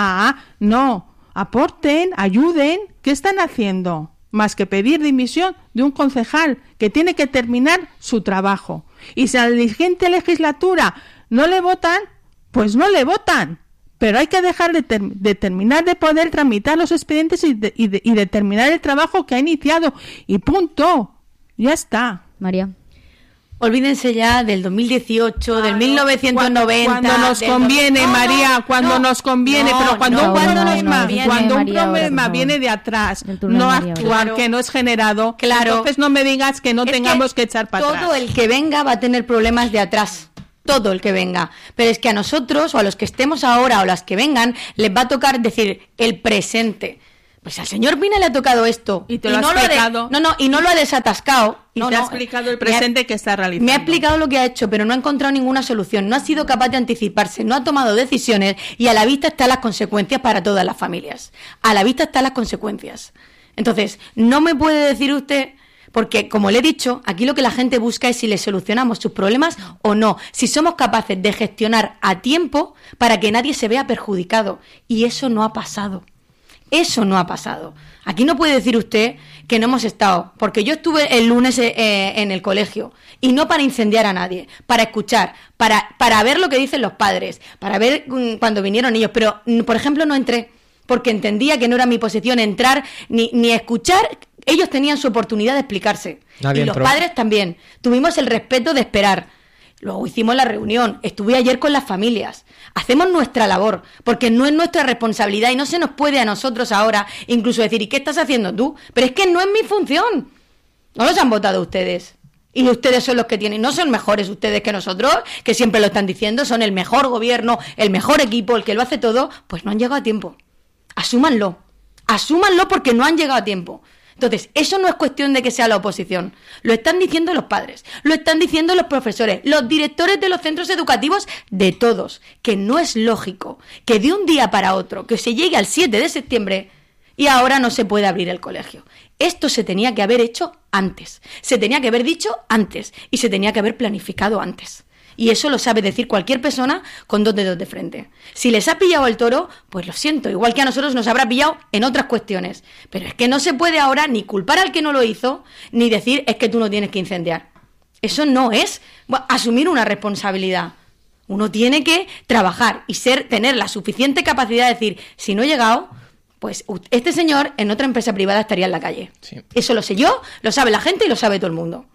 no, aporten, ayuden. ¿Qué están haciendo? Más que pedir dimisión de un concejal que tiene que terminar su trabajo. Y si a la siguiente legislatura no le votan, pues no le votan. Pero hay que dejar de terminar de poder tramitar los expedientes y de terminar el trabajo que ha iniciado. Y punto. Ya está. María. Olvídense ya del 2018, del 1990. Cuando nos conviene, María, cuando nos conviene, pero cuando un problema viene de atrás, no actual, que no es generado, entonces no me digas que no tengamos que echar para atrás. Todo el que venga va a tener problemas de atrás. Todo el que venga. Pero es que a nosotros, o a los que estemos ahora, o las que vengan, les va a tocar decir el presente. Pues al señor Pina le ha tocado esto. Y te lo ha explicado. Y no lo ha desatascado. Y te ha explicado el presente que está realizando. Me ha explicado lo que ha hecho, pero no ha encontrado ninguna solución. No ha sido capaz de anticiparse, no ha tomado decisiones y a la vista están las consecuencias para todas las familias. A la vista están las consecuencias. Entonces, no me puede decir usted... Porque, como le he dicho, aquí lo que la gente busca es si le solucionamos sus problemas o no. Si somos capaces de gestionar a tiempo para que nadie se vea perjudicado. Y eso no ha pasado. Eso no ha pasado. Aquí no puede decir usted que no hemos estado. Porque yo estuve el lunes en el colegio. Y no para incendiar a nadie. Para escuchar. Para ver lo que dicen los padres. Para ver cuando vinieron ellos. Pero, por ejemplo, no entré. Porque entendía que no era mi posición entrar ni escuchar. Ellos tenían su oportunidad de explicarse. Nadie y los entró. padres también. Tuvimos el respeto de esperar. Luego hicimos la reunión. Estuve ayer con las familias. Hacemos nuestra labor, porque no es nuestra responsabilidad y no se nos puede a nosotros ahora incluso decir, ¿y qué estás haciendo tú? Pero es que no es mi función. No los han votado ustedes. Y ustedes son los que tienen. No son mejores ustedes que nosotros, que siempre lo están diciendo. Son el mejor gobierno, el mejor equipo, el que lo hace todo. Pues no han llegado a tiempo. Asúmanlo. Asúmanlo porque no han llegado a tiempo. Entonces, eso no es cuestión de que sea la oposición. Lo están diciendo los padres, lo están diciendo los profesores, los directores de los centros educativos, de todos, que no es lógico que de un día para otro, que se llegue al 7 de septiembre y ahora no se puede abrir el colegio. Esto se tenía que haber hecho antes, se tenía que haber dicho antes y se tenía que haber planificado antes. Y eso lo sabe decir cualquier persona con 2 dedos de frente. Si les ha pillado el toro, pues lo siento, igual que a nosotros nos habrá pillado en otras cuestiones. Pero es que no se puede ahora ni culpar al que no lo hizo, ni decir es que tú no tienes que incendiar. Eso no es asumir una responsabilidad. Uno tiene que trabajar y tener la suficiente capacidad de decir, si no he llegado, pues este señor en otra empresa privada estaría en la calle. Sí. Eso lo sé yo, lo sabe la gente y lo sabe todo el mundo.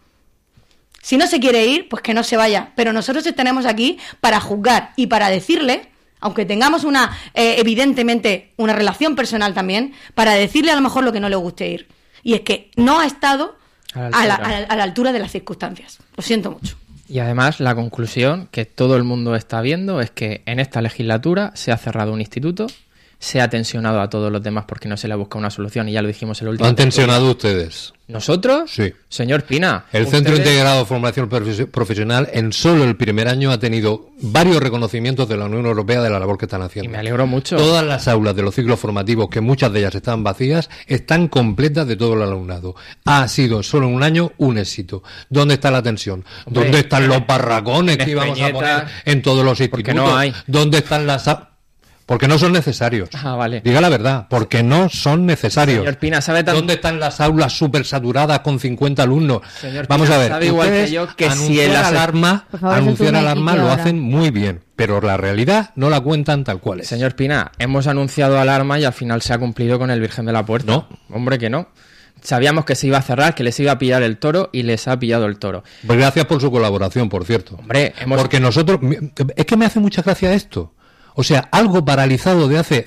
Si no se quiere ir, pues que no se vaya. Pero nosotros estaremos aquí para juzgar y para decirle, aunque tengamos evidentemente una relación personal también, para decirle a lo mejor lo que no le guste ir. Y es que no ha estado a la altura de las circunstancias. Lo siento mucho. Y además, la conclusión que todo el mundo está viendo es que en esta legislatura se ha cerrado un instituto, se ha tensionado a todos los demás porque no se le busca una solución, y ya lo dijimos en el último. ¿Lo han tensionado ustedes? ¿Nosotros? Sí. Señor Pina. El Centro Integrado de Formación Profesional en solo el primer año ha tenido varios reconocimientos de la Unión Europea de la labor que están haciendo. Y me alegro mucho. Todas las aulas de los ciclos formativos, que muchas de ellas están vacías, están completas de todo el alumnado. Ha sido solo en un año un éxito. ¿Dónde está la tensión? Hombre, ¿dónde están los barracones que íbamos a poner en todos los institutos? Porque no hay. ¿Dónde están las... Porque no son necesarios. Ah, vale. Diga la verdad, porque no son necesarios. Señor Pina, ¿sabe ¿Dónde están las aulas súper saturadas con 50 alumnos? Señor Vamos Pina, a ver, sabe igual que yo que si el anunciar alarma lo hacen muy bien, pero la realidad no la cuentan tal cual es. Señor Pina, hemos anunciado alarma y al final se ha cumplido con el Virgen de la Puerta. No. Hombre, que no. Sabíamos que se iba a cerrar, que les iba a pillar el toro y les ha pillado el toro. Pues gracias por su colaboración, por cierto. Hombre, Porque nosotros... Es que me hace mucha gracia esto. O sea, algo paralizado de hace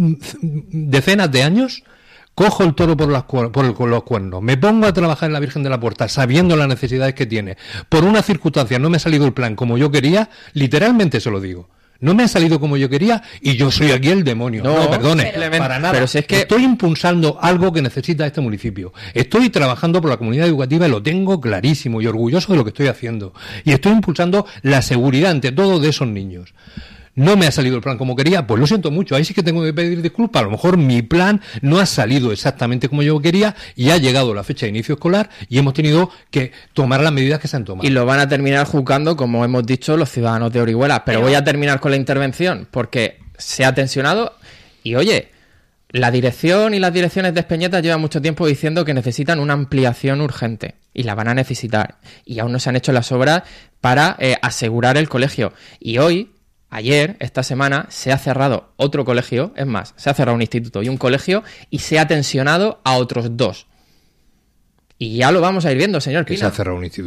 decenas de años, cojo el toro por los cuernos, me pongo a trabajar en la Virgen de la Puerta sabiendo las necesidades que tiene. Por una circunstancia no me ha salido el plan como yo quería, literalmente se lo digo. No me ha salido como yo quería y yo soy aquí el demonio. No, perdone, para nada. Pero si es que estoy impulsando algo que necesita este municipio. Estoy trabajando por la comunidad educativa y lo tengo clarísimo y orgulloso de lo que estoy haciendo. Y estoy impulsando la seguridad ante todo de esos niños. No me ha salido el plan como quería, pues lo siento mucho, ahí sí que tengo que pedir disculpas, a lo mejor mi plan no ha salido exactamente como yo quería y ha llegado la fecha de inicio escolar y hemos tenido que tomar las medidas que se han tomado. Y lo van a terminar juzgando, como hemos dicho, los ciudadanos de Orihuela. Pero voy a terminar con la intervención porque se ha tensionado y, oye, la dirección y las direcciones de Espeñeta llevan mucho tiempo diciendo que necesitan una ampliación urgente y la van a necesitar. Y aún no se han hecho las obras para asegurar el colegio. Y hoy... Ayer, esta semana, se ha cerrado otro colegio, es más, se ha cerrado un instituto y un colegio y se ha tensionado a otros 2. Y ya lo vamos a ir viendo, señor Pina. ¿Se ha cerrado un instituto?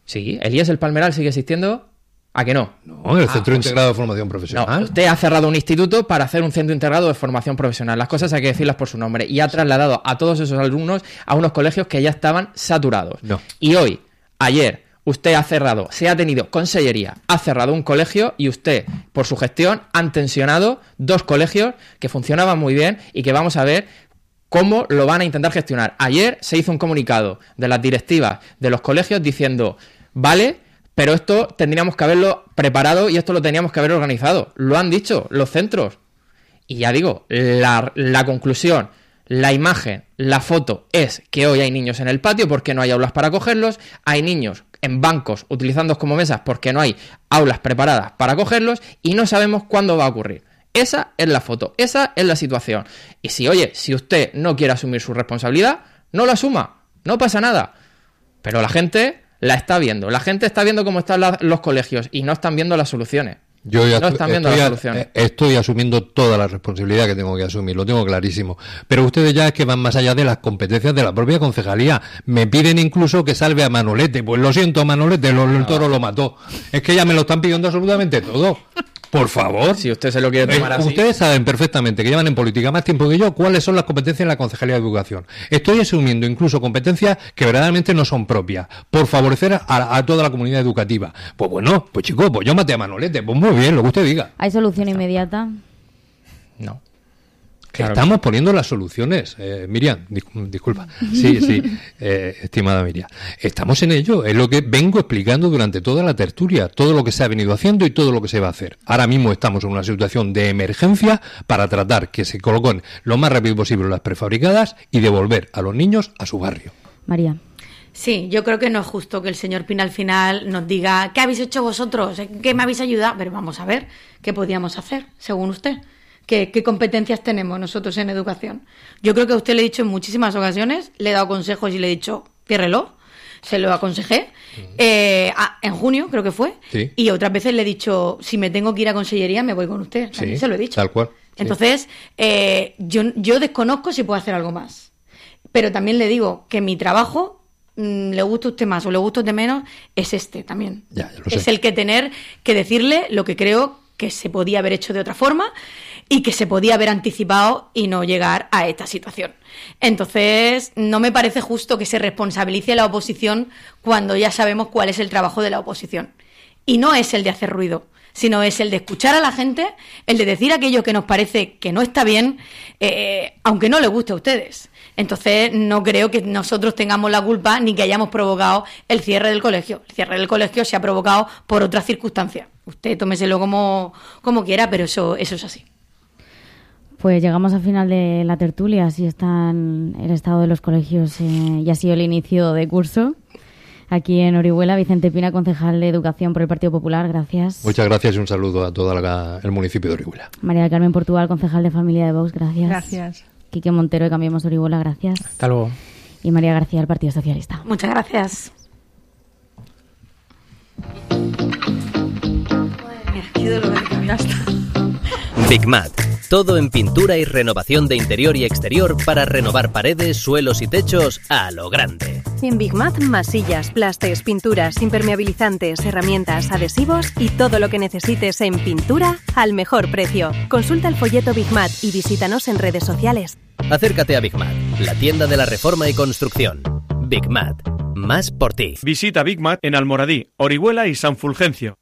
Sí, el IES El Palmeral sigue existiendo. ¿A que no? No, el Centro Integrado de Formación Profesional. No, usted ha cerrado un instituto para hacer un centro integrado de formación profesional. Las cosas hay que decirlas por su nombre. Y ha trasladado a todos esos alumnos a unos colegios que ya estaban saturados. No. Y hoy, ayer, usted ha cerrado, se ha tenido consellería, ha cerrado un colegio y usted, por su gestión, han tensionado 2 colegios que funcionaban muy bien y que vamos a ver cómo lo van a intentar gestionar. Ayer se hizo un comunicado de las directivas de los colegios diciendo, vale, pero esto tendríamos que haberlo preparado y esto lo teníamos que haber organizado. Lo han dicho los centros. Y ya digo, la conclusión, la imagen, la foto es que hoy hay niños en el patio porque no hay aulas para cogerlos, hay niños en bancos utilizándolos como mesas porque no hay aulas preparadas para cogerlos y no sabemos cuándo va a ocurrir. Esa es la foto, esa es la situación. Y si usted no quiere asumir su responsabilidad, no la asuma, no pasa nada. Pero la gente la está viendo. La gente está viendo cómo están los colegios y no están viendo las soluciones. Yo ya no están viendo las soluciones. Estoy asumiendo toda la responsabilidad que tengo que asumir, lo tengo clarísimo. Pero ustedes ya es que van más allá de las competencias de la propia concejalía. Me piden incluso que salve a Manolete. Pues lo siento, Manolete, el toro lo mató. Es que ya me lo están pidiendo absolutamente todo. Por favor. Si usted se lo quiere tomar así. Ustedes saben perfectamente que llevan en política más tiempo que yo cuáles son las competencias en la Concejalía de Educación. Estoy asumiendo incluso competencias que verdaderamente no son propias, por favorecer a toda la comunidad educativa. Pues bueno, pues chicos, pues yo maté a Manolete. Pues muy bien, lo que usted diga. ¿Hay solución inmediata? No. Claro. Estamos poniendo las soluciones, Miriam, disculpa, sí, estimada Miriam, estamos en ello, es lo que vengo explicando durante toda la tertulia, todo lo que se ha venido haciendo y todo lo que se va a hacer. Ahora mismo estamos en una situación de emergencia para tratar que se coloquen lo más rápido posible las prefabricadas y devolver a los niños a su barrio. María. Sí, yo creo que no es justo que el señor Pina al final nos diga ¿qué habéis hecho vosotros? ¿Qué me habéis ayudado? Pero vamos a ver, ¿qué podíamos hacer, según usted? ¿Qué competencias tenemos nosotros en educación? Yo creo que a usted le he dicho en muchísimas ocasiones, le he dado consejos y le he dicho, ciérrelo, se lo aconsejé, en junio creo que fue, sí. Y otras veces le he dicho, si me tengo que ir a consellería me voy con usted, también se lo he dicho. Tal cual. Sí. Entonces, yo desconozco si puedo hacer algo más, pero también le digo que mi trabajo, le gusta a usted más o le gusta a usted menos, es este también. Ya lo sé. Es el que tener que decirle lo que creo que se podía haber hecho de otra forma y que se podía haber anticipado y no llegar a esta situación. Entonces, no me parece justo que se responsabilice a la oposición cuando ya sabemos cuál es el trabajo de la oposición. Y no es el de hacer ruido, sino es el de escuchar a la gente, el de decir aquello que nos parece que no está bien, aunque no le guste a ustedes. Entonces, no creo que nosotros tengamos la culpa ni que hayamos provocado el cierre del colegio. El cierre del colegio se ha provocado por otras circunstancias. Usted tómeselo como quiera, pero eso es así. Pues llegamos al final de la tertulia, así está el estado de los colegios y ha sido el inicio de curso. Aquí en Orihuela, Vicente Pina, concejal de Educación por el Partido Popular, gracias. Muchas gracias y un saludo a todo el municipio de Orihuela. María del Carmen Portugal, concejal de Familia de Vox, gracias. Gracias. Quique Montero de Cambiemos Orihuela, gracias. Hasta luego. Y María García del Partido Socialista. Muchas gracias. Qué dolor de cabeza. Big Mat. Todo en pintura y renovación de interior y exterior para renovar paredes, suelos y techos a lo grande. En Big Mat, masillas, plastes, pinturas, impermeabilizantes, herramientas, adhesivos y todo lo que necesites en pintura al mejor precio. Consulta el folleto Big Mat y visítanos en redes sociales. Acércate a Big Mat, la tienda de la reforma y construcción. Big Mat. Más por ti. Visita Big Mat en Almoradí, Orihuela y San Fulgencio.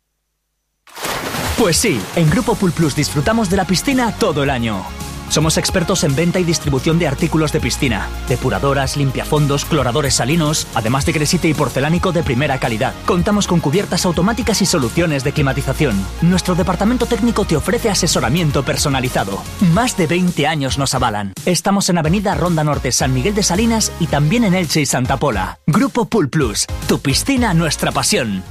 Pues sí, en Grupo Pool Plus disfrutamos de la piscina todo el año. Somos expertos en venta y distribución de artículos de piscina, depuradoras, limpiafondos, cloradores salinos, además de gresite y porcelánico de primera calidad. Contamos con cubiertas automáticas y soluciones de climatización. Nuestro departamento técnico te ofrece asesoramiento personalizado. Más de 20 años nos avalan. Estamos en Avenida Ronda Norte, San Miguel de Salinas y también en Elche y Santa Pola. Grupo Pool Plus, tu piscina, nuestra pasión.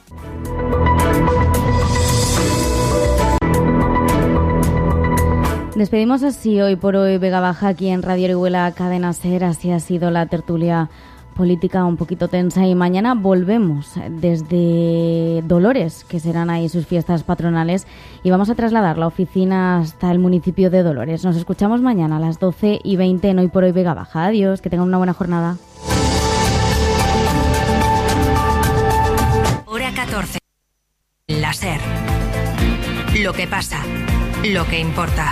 Despedimos así hoy por hoy Vega Baja aquí en Radio Orihuela Cadena SER. Así ha sido la tertulia política un poquito tensa y mañana volvemos desde Dolores, que serán ahí sus fiestas patronales, y vamos a trasladar la oficina hasta el municipio de Dolores. Nos escuchamos mañana a las 12:20 en Hoy por Hoy Vega Baja. Adiós, que tengan una buena jornada. 14. La SER. Lo que pasa, lo que importa.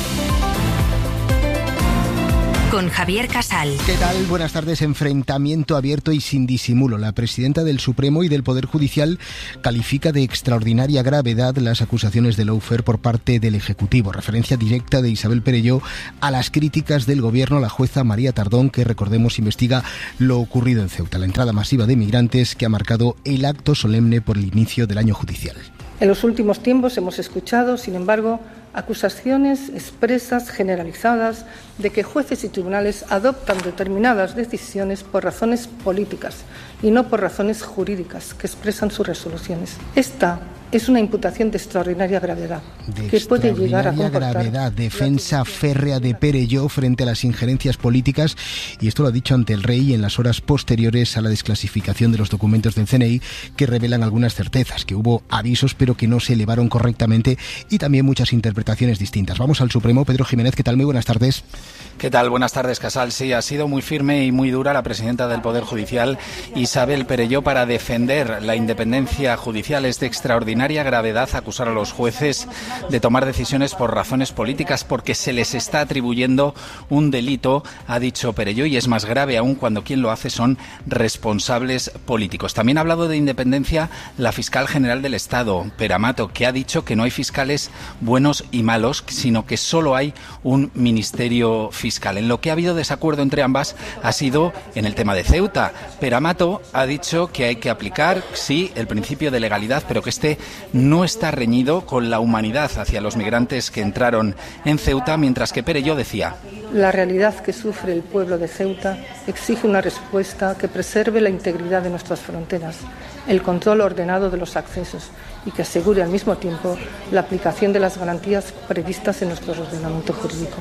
Con Javier Casal. ¿Qué tal? Buenas tardes. Enfrentamiento abierto y sin disimulo. La presidenta del Supremo y del Poder Judicial califica de extraordinaria gravedad las acusaciones de lawfare por parte del Ejecutivo. Referencia directa de Isabel Perelló a las críticas del Gobierno a la jueza María Tardón, que, recordemos, investiga lo ocurrido en Ceuta, la entrada masiva de migrantes que ha marcado el acto solemne por el inicio del año judicial. En los últimos tiempos hemos escuchado, sin embargo, acusaciones expresas, generalizadas, de que jueces y tribunales adoptan determinadas decisiones por razones políticas y no por razones jurídicas que expresan sus resoluciones. Esta es una imputación de extraordinaria gravedad, que puede llegar a comportar... gravedad, defensa férrea de Perelló frente a las injerencias políticas, y esto lo ha dicho ante el rey en las horas posteriores a la desclasificación de los documentos del CNI, que revelan algunas certezas, que hubo avisos pero que no se elevaron correctamente, y también muchas interpretaciones distintas. Vamos al Supremo. Pedro Jiménez, ¿qué tal? Muy buenas tardes. ¿Qué tal? Buenas tardes, Casal. Sí, ha sido muy firme y muy dura la presidenta del Poder Judicial, Isabel Perelló, para defender la independencia judicial. Es de extraordinaria gravedad acusar a los jueces de tomar decisiones por razones políticas, porque se les está atribuyendo un delito, ha dicho Perelló, y es más grave aún cuando quien lo hace son responsables políticos. También ha hablado de independencia la fiscal general del Estado, Pera Amato, que ha dicho que no hay fiscales buenos y malos, sino que solo hay un ministerio fiscal. En lo que ha habido desacuerdo entre ambas ha sido en el tema de Ceuta. Pera Amato ha dicho que hay que aplicar, sí, el principio de legalidad, pero que este no está reñido con la humanidad hacia los migrantes que entraron en Ceuta, mientras que Perelló decía: la realidad que sufre el pueblo de Ceuta exige una respuesta que preserve la integridad de nuestras fronteras, el control ordenado de los accesos y que asegure al mismo tiempo la aplicación de las garantías previstas en nuestro ordenamiento jurídico.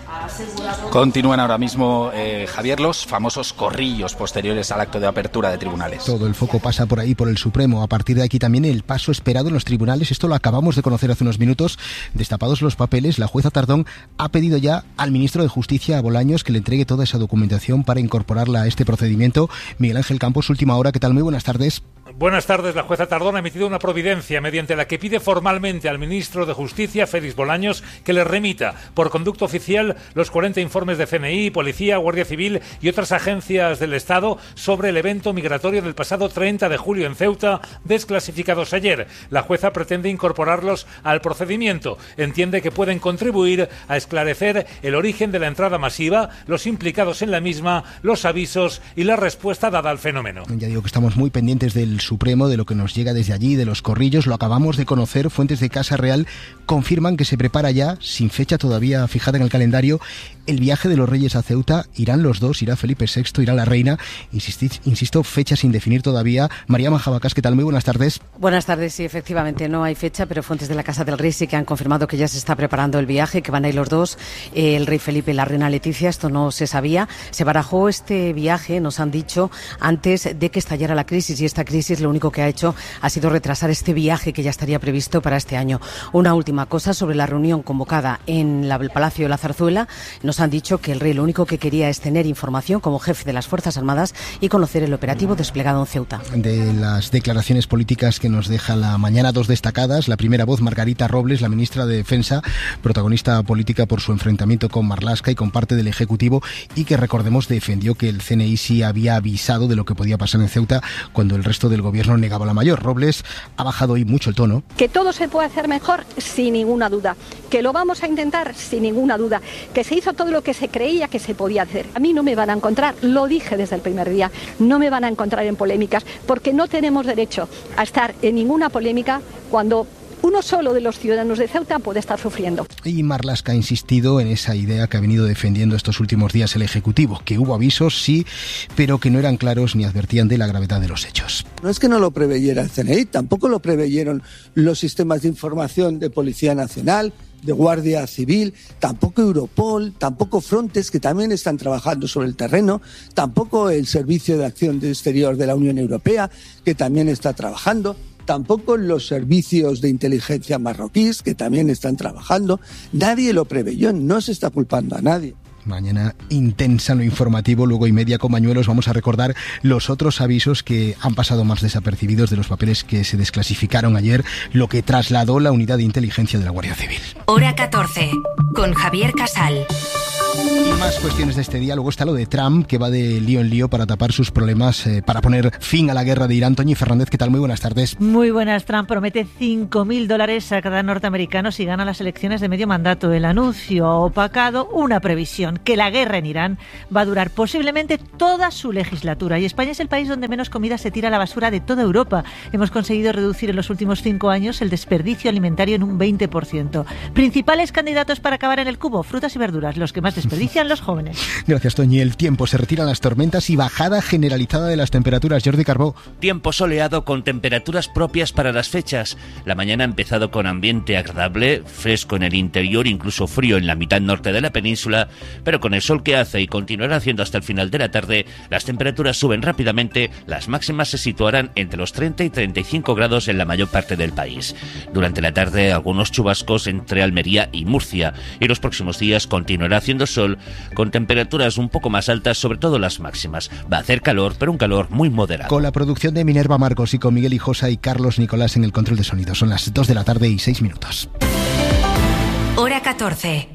Continúan ahora mismo, Javier, los famosos corrillos posteriores al acto de apertura de tribunales. Todo el foco pasa por ahí, por el Supremo. A partir de aquí también el paso esperado en los tribunales. Esto lo acabamos de conocer hace unos minutos. Destapados los papeles, la jueza Tardón ha pedido ya al ministro de Justicia, a Bolaños, que le entregue toda esa documentación para incorporarla a este procedimiento. Miguel Ángel Campos, última hora. ¿Qué tal? Muy buenas tardes. Buenas tardes. La jueza Tardón ha emitido una providencia mediante la que pide formalmente al ministro de Justicia, Félix Bolaños, que le remita por conducto oficial los 40 informes de CNI, Policía, Guardia Civil y otras agencias del Estado sobre el evento migratorio del pasado 30 de julio en Ceuta, desclasificados ayer. La jueza pretende incorporarlos al procedimiento. Entiende que pueden contribuir a esclarecer el origen de la entrada masiva, los implicados en la misma, los avisos y la respuesta dada al fenómeno. Ya digo que estamos muy pendientes del Supremo, de lo que nos llega desde allí, de los corrillos. Lo acabamos de conocer. Fuentes de Casa Real confirman que se prepara ya, sin fecha todavía fijada en el calendario, el viaje de los Reyes a Ceuta. Irán los dos, irá Felipe VI, irá la reina. Insisto, fecha sin definir todavía. María Majabacas, ¿qué tal? Muy buenas tardes. Buenas tardes. Sí, efectivamente no hay fecha, pero fuentes de la Casa del Rey sí que han confirmado que ya se está preparando el viaje, que van a ir los dos, el rey Felipe y la reina Leticia. Esto no se sabía. Se barajó este viaje, nos han dicho, antes de que estallara la crisis, y esta crisis lo único que ha hecho ha sido retrasar este viaje que ya estaría previsto para este año. Una última cosa sobre la reunión convocada en el Palacio de la Zarzuela. Nos han dicho que el rey lo único que quería es tener información como jefe de las Fuerzas Armadas y conocer el operativo desplegado en Ceuta. De las declaraciones políticas que nos deja la mañana, dos destacadas. La primera voz, Margarita Robles, la ministra de Defensa, protagonista política por su enfrentamiento con Marlaska y con parte del Ejecutivo, y que, recordemos, defendió que el CNI sí había avisado de lo que podía pasar en Ceuta cuando el resto del gobierno negaba la mayor. Robles ha bajado hoy mucho el tono. Que todo se puede hacer mejor, sin ninguna duda. Que lo vamos a intentar, sin ninguna duda. Que se hizo todo lo que se creía que se podía hacer. A mí no me van a encontrar, lo dije desde el primer día, no me van a encontrar en polémicas, porque no tenemos derecho a estar en ninguna polémica cuando uno solo de los ciudadanos de Ceuta puede estar sufriendo. Y Marlaska ha insistido en esa idea que ha venido defendiendo estos últimos días el Ejecutivo, que hubo avisos, sí, pero que no eran claros ni advertían de la gravedad de los hechos. No es que no lo preveyera el CNI, tampoco lo preveyeron los sistemas de información de Policía Nacional, de Guardia Civil, tampoco Europol, tampoco Frontex, que también están trabajando sobre el terreno, tampoco el Servicio de Acción Exterior de la Unión Europea, que también está trabajando, tampoco los servicios de inteligencia marroquíes, que también están trabajando. Nadie lo preveyó, no se está culpando a nadie. Mañana intensa en lo informativo, luego y media con Bañuelos. Vamos a recordar los otros avisos que han pasado más desapercibidos de los papeles que se desclasificaron ayer, lo que trasladó la unidad de inteligencia de la Guardia Civil. Hora 14, con Javier Casal. Y más cuestiones de este día. Luego está lo de Trump, que va de lío en lío para tapar sus problemas, para poner fin a la guerra de Irán. Toñi Fernández, ¿qué tal? Muy buenas tardes. Muy buenas. Trump promete $5.000 a cada norteamericano si gana las elecciones de medio mandato. El anuncio ha opacado una previsión, que la guerra en Irán va a durar posiblemente toda su legislatura. Y España es el país donde menos comida se tira a la basura de toda Europa. Hemos conseguido reducir en los últimos 5 años el desperdicio alimentario en un 20%. Principales candidatos para acabar en el cubo: frutas y verduras, los que más desperdician los jóvenes. Gracias, Toñi. El tiempo, se retiran las tormentas y bajada generalizada de las temperaturas. Jordi Carbó. Tiempo soleado con temperaturas propias para las fechas. La mañana ha empezado con ambiente agradable, fresco en el interior, incluso frío en la mitad norte de la península, pero con el sol que hace y continuará haciendo hasta el final de la tarde, las temperaturas suben rápidamente. Las máximas se situarán entre los 30 y 35 grados en la mayor parte del país. Durante la tarde, algunos chubascos entre Almería y Murcia, y los próximos días continuará haciendo sol con temperaturas un poco más altas, sobre todo las máximas. Va a hacer calor, pero un calor muy moderado. Con la producción de Minerva Marcos y con Miguel Hijosa y Carlos Nicolás en el control de sonido. Son las 2 de la tarde y 6 minutos. Hora 14.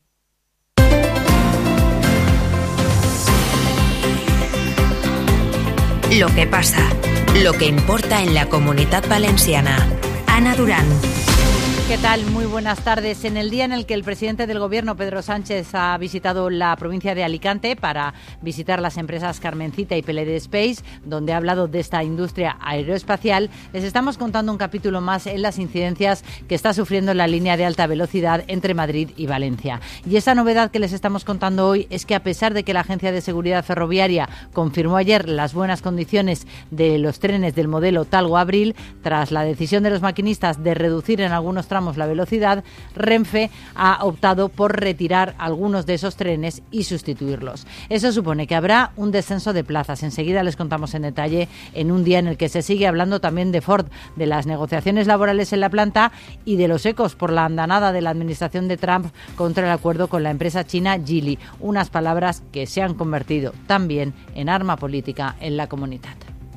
Lo que pasa, lo que importa en la Comunitat Valenciana. Ana Durán. ¿Qué tal? Muy buenas tardes. En el día en el que el presidente del Gobierno, Pedro Sánchez, ha visitado la provincia de Alicante para visitar las empresas Carmencita y PLD Space, donde ha hablado de esta industria aeroespacial, les estamos contando un capítulo más en las incidencias que está sufriendo la línea de alta velocidad entre Madrid y Valencia. Y esa novedad que les estamos contando hoy es que, a pesar de que la Agencia de Seguridad Ferroviaria confirmó ayer las buenas condiciones de los trenes del modelo Talgo-Abril, tras la decisión de los maquinistas de reducir en algunos tramos la velocidad, Renfe ha optado por retirar algunos de esos trenes y sustituirlos. Eso supone que habrá un descenso de plazas. Enseguida les contamos en detalle, en un día en el que se sigue hablando también de Ford, de las negociaciones laborales en la planta y de los ecos por la andanada de la administración de Trump contra el acuerdo con la empresa china Geely. Unas palabras que se han convertido también en arma política en la comunidad.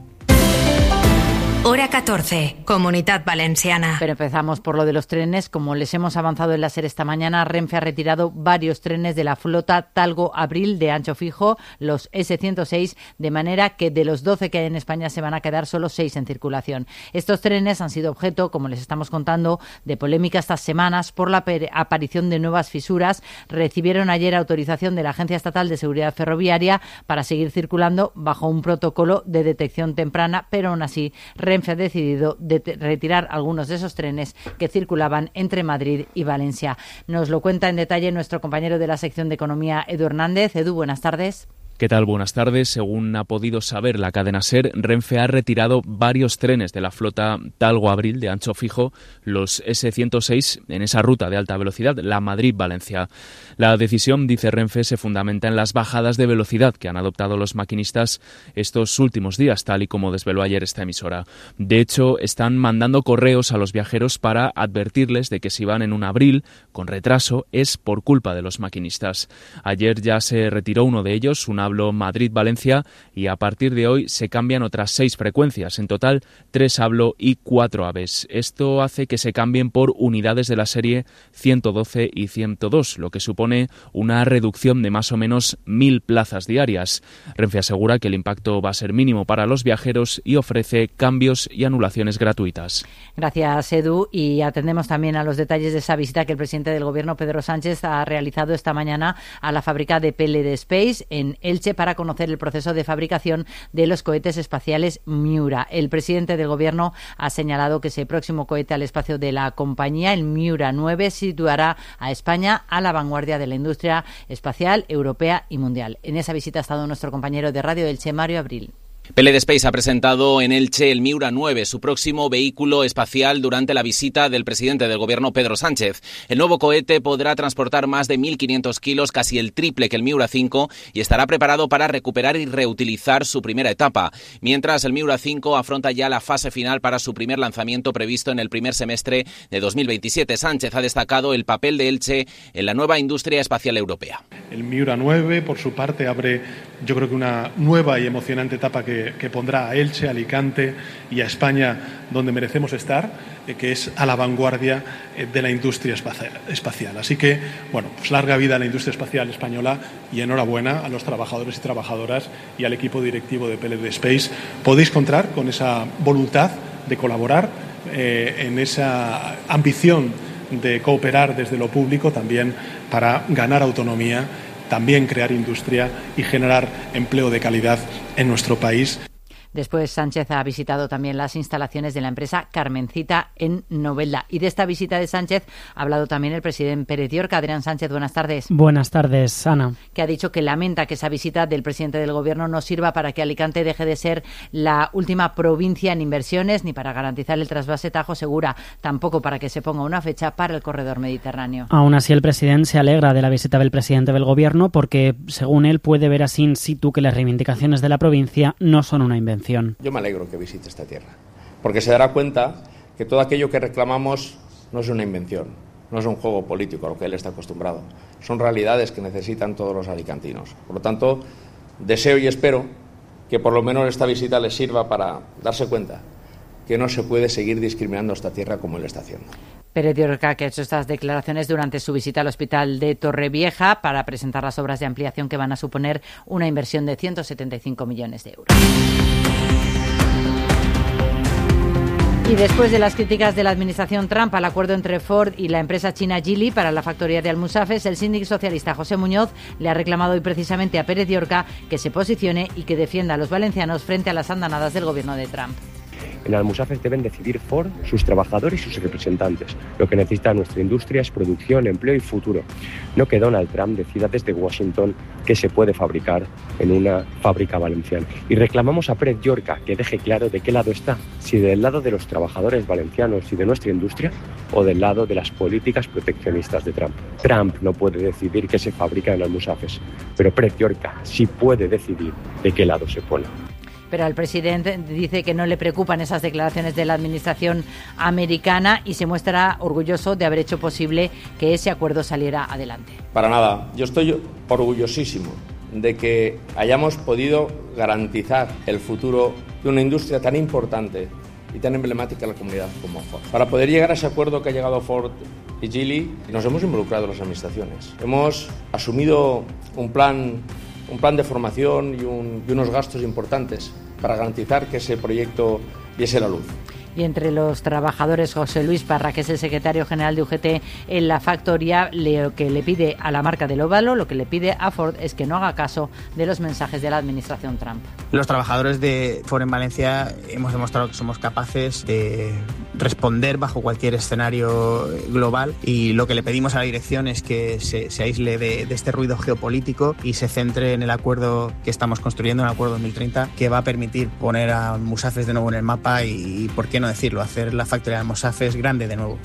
Hora 14, Comunitat Valenciana. Pero empezamos por lo de los trenes. Como les hemos avanzado en la SER esta mañana, Renfe ha retirado varios trenes de la flota Talgo-Abril de ancho fijo, los S106, de manera que de los 12 que hay en España se van a quedar solo 6 en circulación. Estos trenes han sido objeto, como les estamos contando, de polémica estas semanas por la aparición de nuevas fisuras. Recibieron ayer autorización de la Agencia Estatal de Seguridad Ferroviaria para seguir circulando bajo un protocolo de detección temprana, pero aún así Renfe ha decidido retirar algunos de esos trenes que circulaban entre Madrid y Valencia. Nos lo cuenta en detalle nuestro compañero de la sección de Economía, Edu Hernández. Edu, buenas tardes. ¿Qué tal? Buenas tardes. Según ha podido saber la cadena SER, Renfe ha retirado varios trenes de la flota Talgo-Abril de ancho fijo, los S106, en esa ruta de alta velocidad, la Madrid-Valencia. La decisión, dice Renfe, se fundamenta en las bajadas de velocidad que han adoptado los maquinistas estos últimos días, tal y como desveló ayer esta emisora. De hecho, están mandando correos a los viajeros para advertirles de que si van en un Abril con retraso es por culpa de los maquinistas. Ayer ya se retiró uno de ellos, una Madrid-Valencia, y a partir de hoy se cambian otras 6 frecuencias. En total, 3 Hablo y 4 Aves. Esto hace que se cambien por unidades de la serie 112 y 102, lo que supone una reducción de más o menos 1.000 plazas diarias. Renfe asegura que el impacto va a ser mínimo para los viajeros y ofrece cambios y anulaciones gratuitas. Gracias, Edu. Y atendemos también a los detalles de esa visita que el presidente del Gobierno, Pedro Sánchez, ha realizado esta mañana a la fábrica de PLD Space en Elche para conocer el proceso de fabricación de los cohetes espaciales Miura. El presidente del Gobierno ha señalado que ese próximo cohete al espacio de la compañía, el Miura 9, situará a España a la vanguardia de la industria espacial europea y mundial. En esa visita ha estado nuestro compañero de Radio Elche, Mario Abril. PLD Space ha presentado en Elche el Miura 9, su próximo vehículo espacial, durante la visita del presidente del Gobierno, Pedro Sánchez. El nuevo cohete podrá transportar más de 1.500 kilos, casi el triple que el Miura 5, y estará preparado para recuperar y reutilizar su primera etapa. Mientras, el Miura 5 afronta ya la fase final para su primer lanzamiento previsto en el primer semestre de 2027. Sánchez ha destacado el papel de Elche en la nueva industria espacial europea. El Miura 9, por su parte, abre, yo creo que una nueva y emocionante etapa que pondrá a Elche, a Alicante y a España donde merecemos estar, que es a la vanguardia de la industria espacial. Así que, bueno, pues larga vida a la industria espacial española y enhorabuena a los trabajadores y trabajadoras y al equipo directivo de PLD Space. Podéis contar con esa voluntad de colaborar, en esa ambición de cooperar desde lo público también para ganar autonomía, también crear industria y generar empleo de calidad en nuestro país. Después, Sánchez ha visitado también las instalaciones de la empresa Carmencita en Novelda. Y de esta visita de Sánchez ha hablado también el presidente Pérez Llorca. Adrián Sánchez, buenas tardes. Buenas tardes, Ana. Que ha dicho que lamenta que esa visita del presidente del Gobierno no sirva para que Alicante deje de ser la última provincia en inversiones, ni para garantizar el trasvase Tajo-Segura, tampoco para que se ponga una fecha para el corredor mediterráneo. Aún así, el presidente se alegra de la visita del presidente del Gobierno porque, según él, puede ver así in situ que las reivindicaciones de la provincia no son una invención. Yo me alegro que visite esta tierra, porque se dará cuenta que todo aquello que reclamamos no es una invención, no es un juego político a lo que él está acostumbrado, son realidades que necesitan todos los alicantinos. Por lo tanto, deseo y espero que por lo menos esta visita les sirva para darse cuenta que no se puede seguir discriminando a esta tierra como él está haciendo. Pérez Llorca, que ha hecho estas declaraciones durante su visita al hospital de Torrevieja para presentar las obras de ampliación que van a suponer una inversión de 175 millones de euros. Y después de las críticas de la administración Trump al acuerdo entre Ford y la empresa china Geely para la factoría de Almusafes, el síndico socialista José Muñoz le ha reclamado hoy precisamente a Pérez Llorca que se posicione y que defienda a los valencianos frente a las andanadas del gobierno de Trump. En Almusafes deben decidir Ford, sus trabajadores y sus representantes. Lo que necesita nuestra industria es producción, empleo y futuro. No que Donald Trump decida desde Washington qué se puede fabricar en una fábrica valenciana. Y reclamamos a Pérez Llorca que deje claro de qué lado está, si del lado de los trabajadores valencianos y de nuestra industria o del lado de las políticas proteccionistas de Trump. Trump no puede decidir qué se fabrica en Almusafes, pero Pérez Llorca sí puede decidir de qué lado se pone. Pero al presidente dice que no le preocupan esas declaraciones de la administración americana y se muestra orgulloso de haber hecho posible que ese acuerdo saliera adelante. Para nada, yo estoy orgullosísimo de que hayamos podido garantizar el futuro de una industria tan importante y tan emblemática en la comunidad como Ford. Para poder llegar a ese acuerdo que ha llegado Ford y Geely, nos hemos involucrado las administraciones. Hemos asumido un plan de formación y unos gastos importantes para garantizar que ese proyecto viese la luz. Y entre los trabajadores, José Luis Parra, que es el secretario general de UGT en la factoría, lo que le pide a la marca del óvalo, lo que le pide a Ford es que no haga caso de los mensajes de la administración Trump. Los trabajadores de Ford en Valencia hemos demostrado que somos capaces de responder bajo cualquier escenario global y lo que le pedimos a la dirección es que se aísle de este ruido geopolítico y se centre en el acuerdo que estamos construyendo, en el acuerdo 2030, que va a permitir poner a Almusafes de nuevo en el mapa y ¿por qué no decirlo? Hacer la factoría de Almusafes grande de nuevo.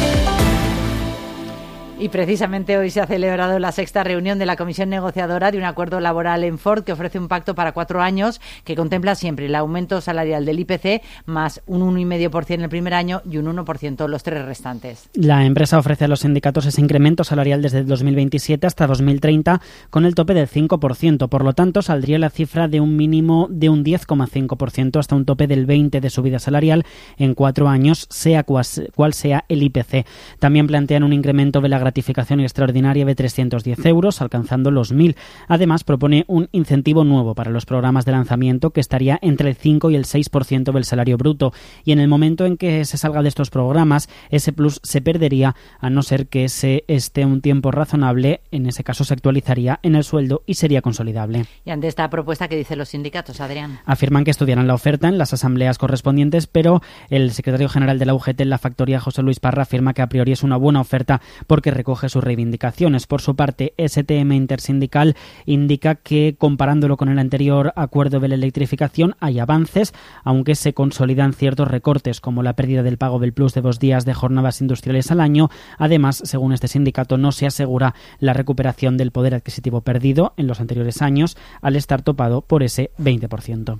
Y precisamente hoy se ha celebrado la 6ª reunión de la Comisión Negociadora de un acuerdo laboral en Ford que ofrece un pacto para 4 años que contempla siempre el aumento salarial del IPC más un 1,5% el primer año y un 1% los 3 restantes. La empresa ofrece a los sindicatos ese incremento salarial desde 2027 hasta 2030 con el tope del 5%. Por lo tanto, saldría la cifra de un mínimo de un 10,5% hasta un tope del 20% de subida salarial en 4 años, sea cual sea el IPC. También plantean un incremento de la gratificación extraordinaria de 310 euros, alcanzando los 1.000. Además, propone un incentivo nuevo para los programas de lanzamiento que estaría entre el 5 y el 6% del salario bruto. Y en el momento en que se salga de estos programas, ese plus se perdería a no ser que se esté un tiempo razonable. En ese caso, se actualizaría en el sueldo y sería consolidable. Y ante esta propuesta, ¿qué dicen los sindicatos, Adrián? Afirman que estudiarán la oferta en las asambleas correspondientes, pero el secretario general de la UGT en la factoría, José Luis Parra, afirma que a priori es una buena oferta porque recoge sus reivindicaciones. Por su parte, STM Intersindical indica que, comparándolo con el anterior acuerdo de la electrificación, hay avances, aunque se consolidan ciertos recortes, como la pérdida del pago del plus de 2 días de jornadas industriales al año. Además, según este sindicato, no se asegura la recuperación del poder adquisitivo perdido en los anteriores años, al estar topado por ese 20%.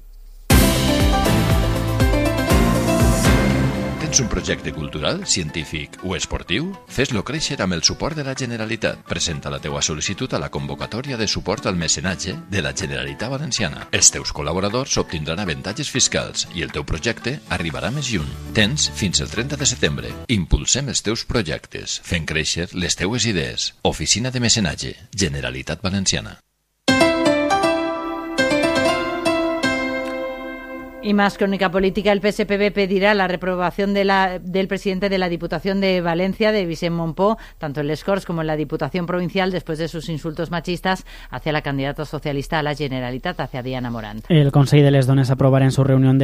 Tens un projecte cultural, científic o esportiu? Fes-lo créixer amb el suport de la Generalitat. Presenta la teua sol·licitud a la convocatòria de suport al mecenatge de la Generalitat Valenciana. Els teus col·laboradors obtindran avantatges fiscals i el teu projecte arribarà més lluny. Tens fins el 30 de setembre. Impulsem els teus projectes, fent créixer les teues idees. Oficina de Mecenatge, Generalitat Valenciana. Y más crónica política, el PSPB pedirá la reprobación del presidente de la Diputación de Valencia, de Vicent Montpó, tanto en les Corts como en la Diputación Provincial, después de sus insultos machistas hacia la candidata socialista a la Generalitat, hacia Diana Morant. El Consell de les Dones aprovarà en su reunión de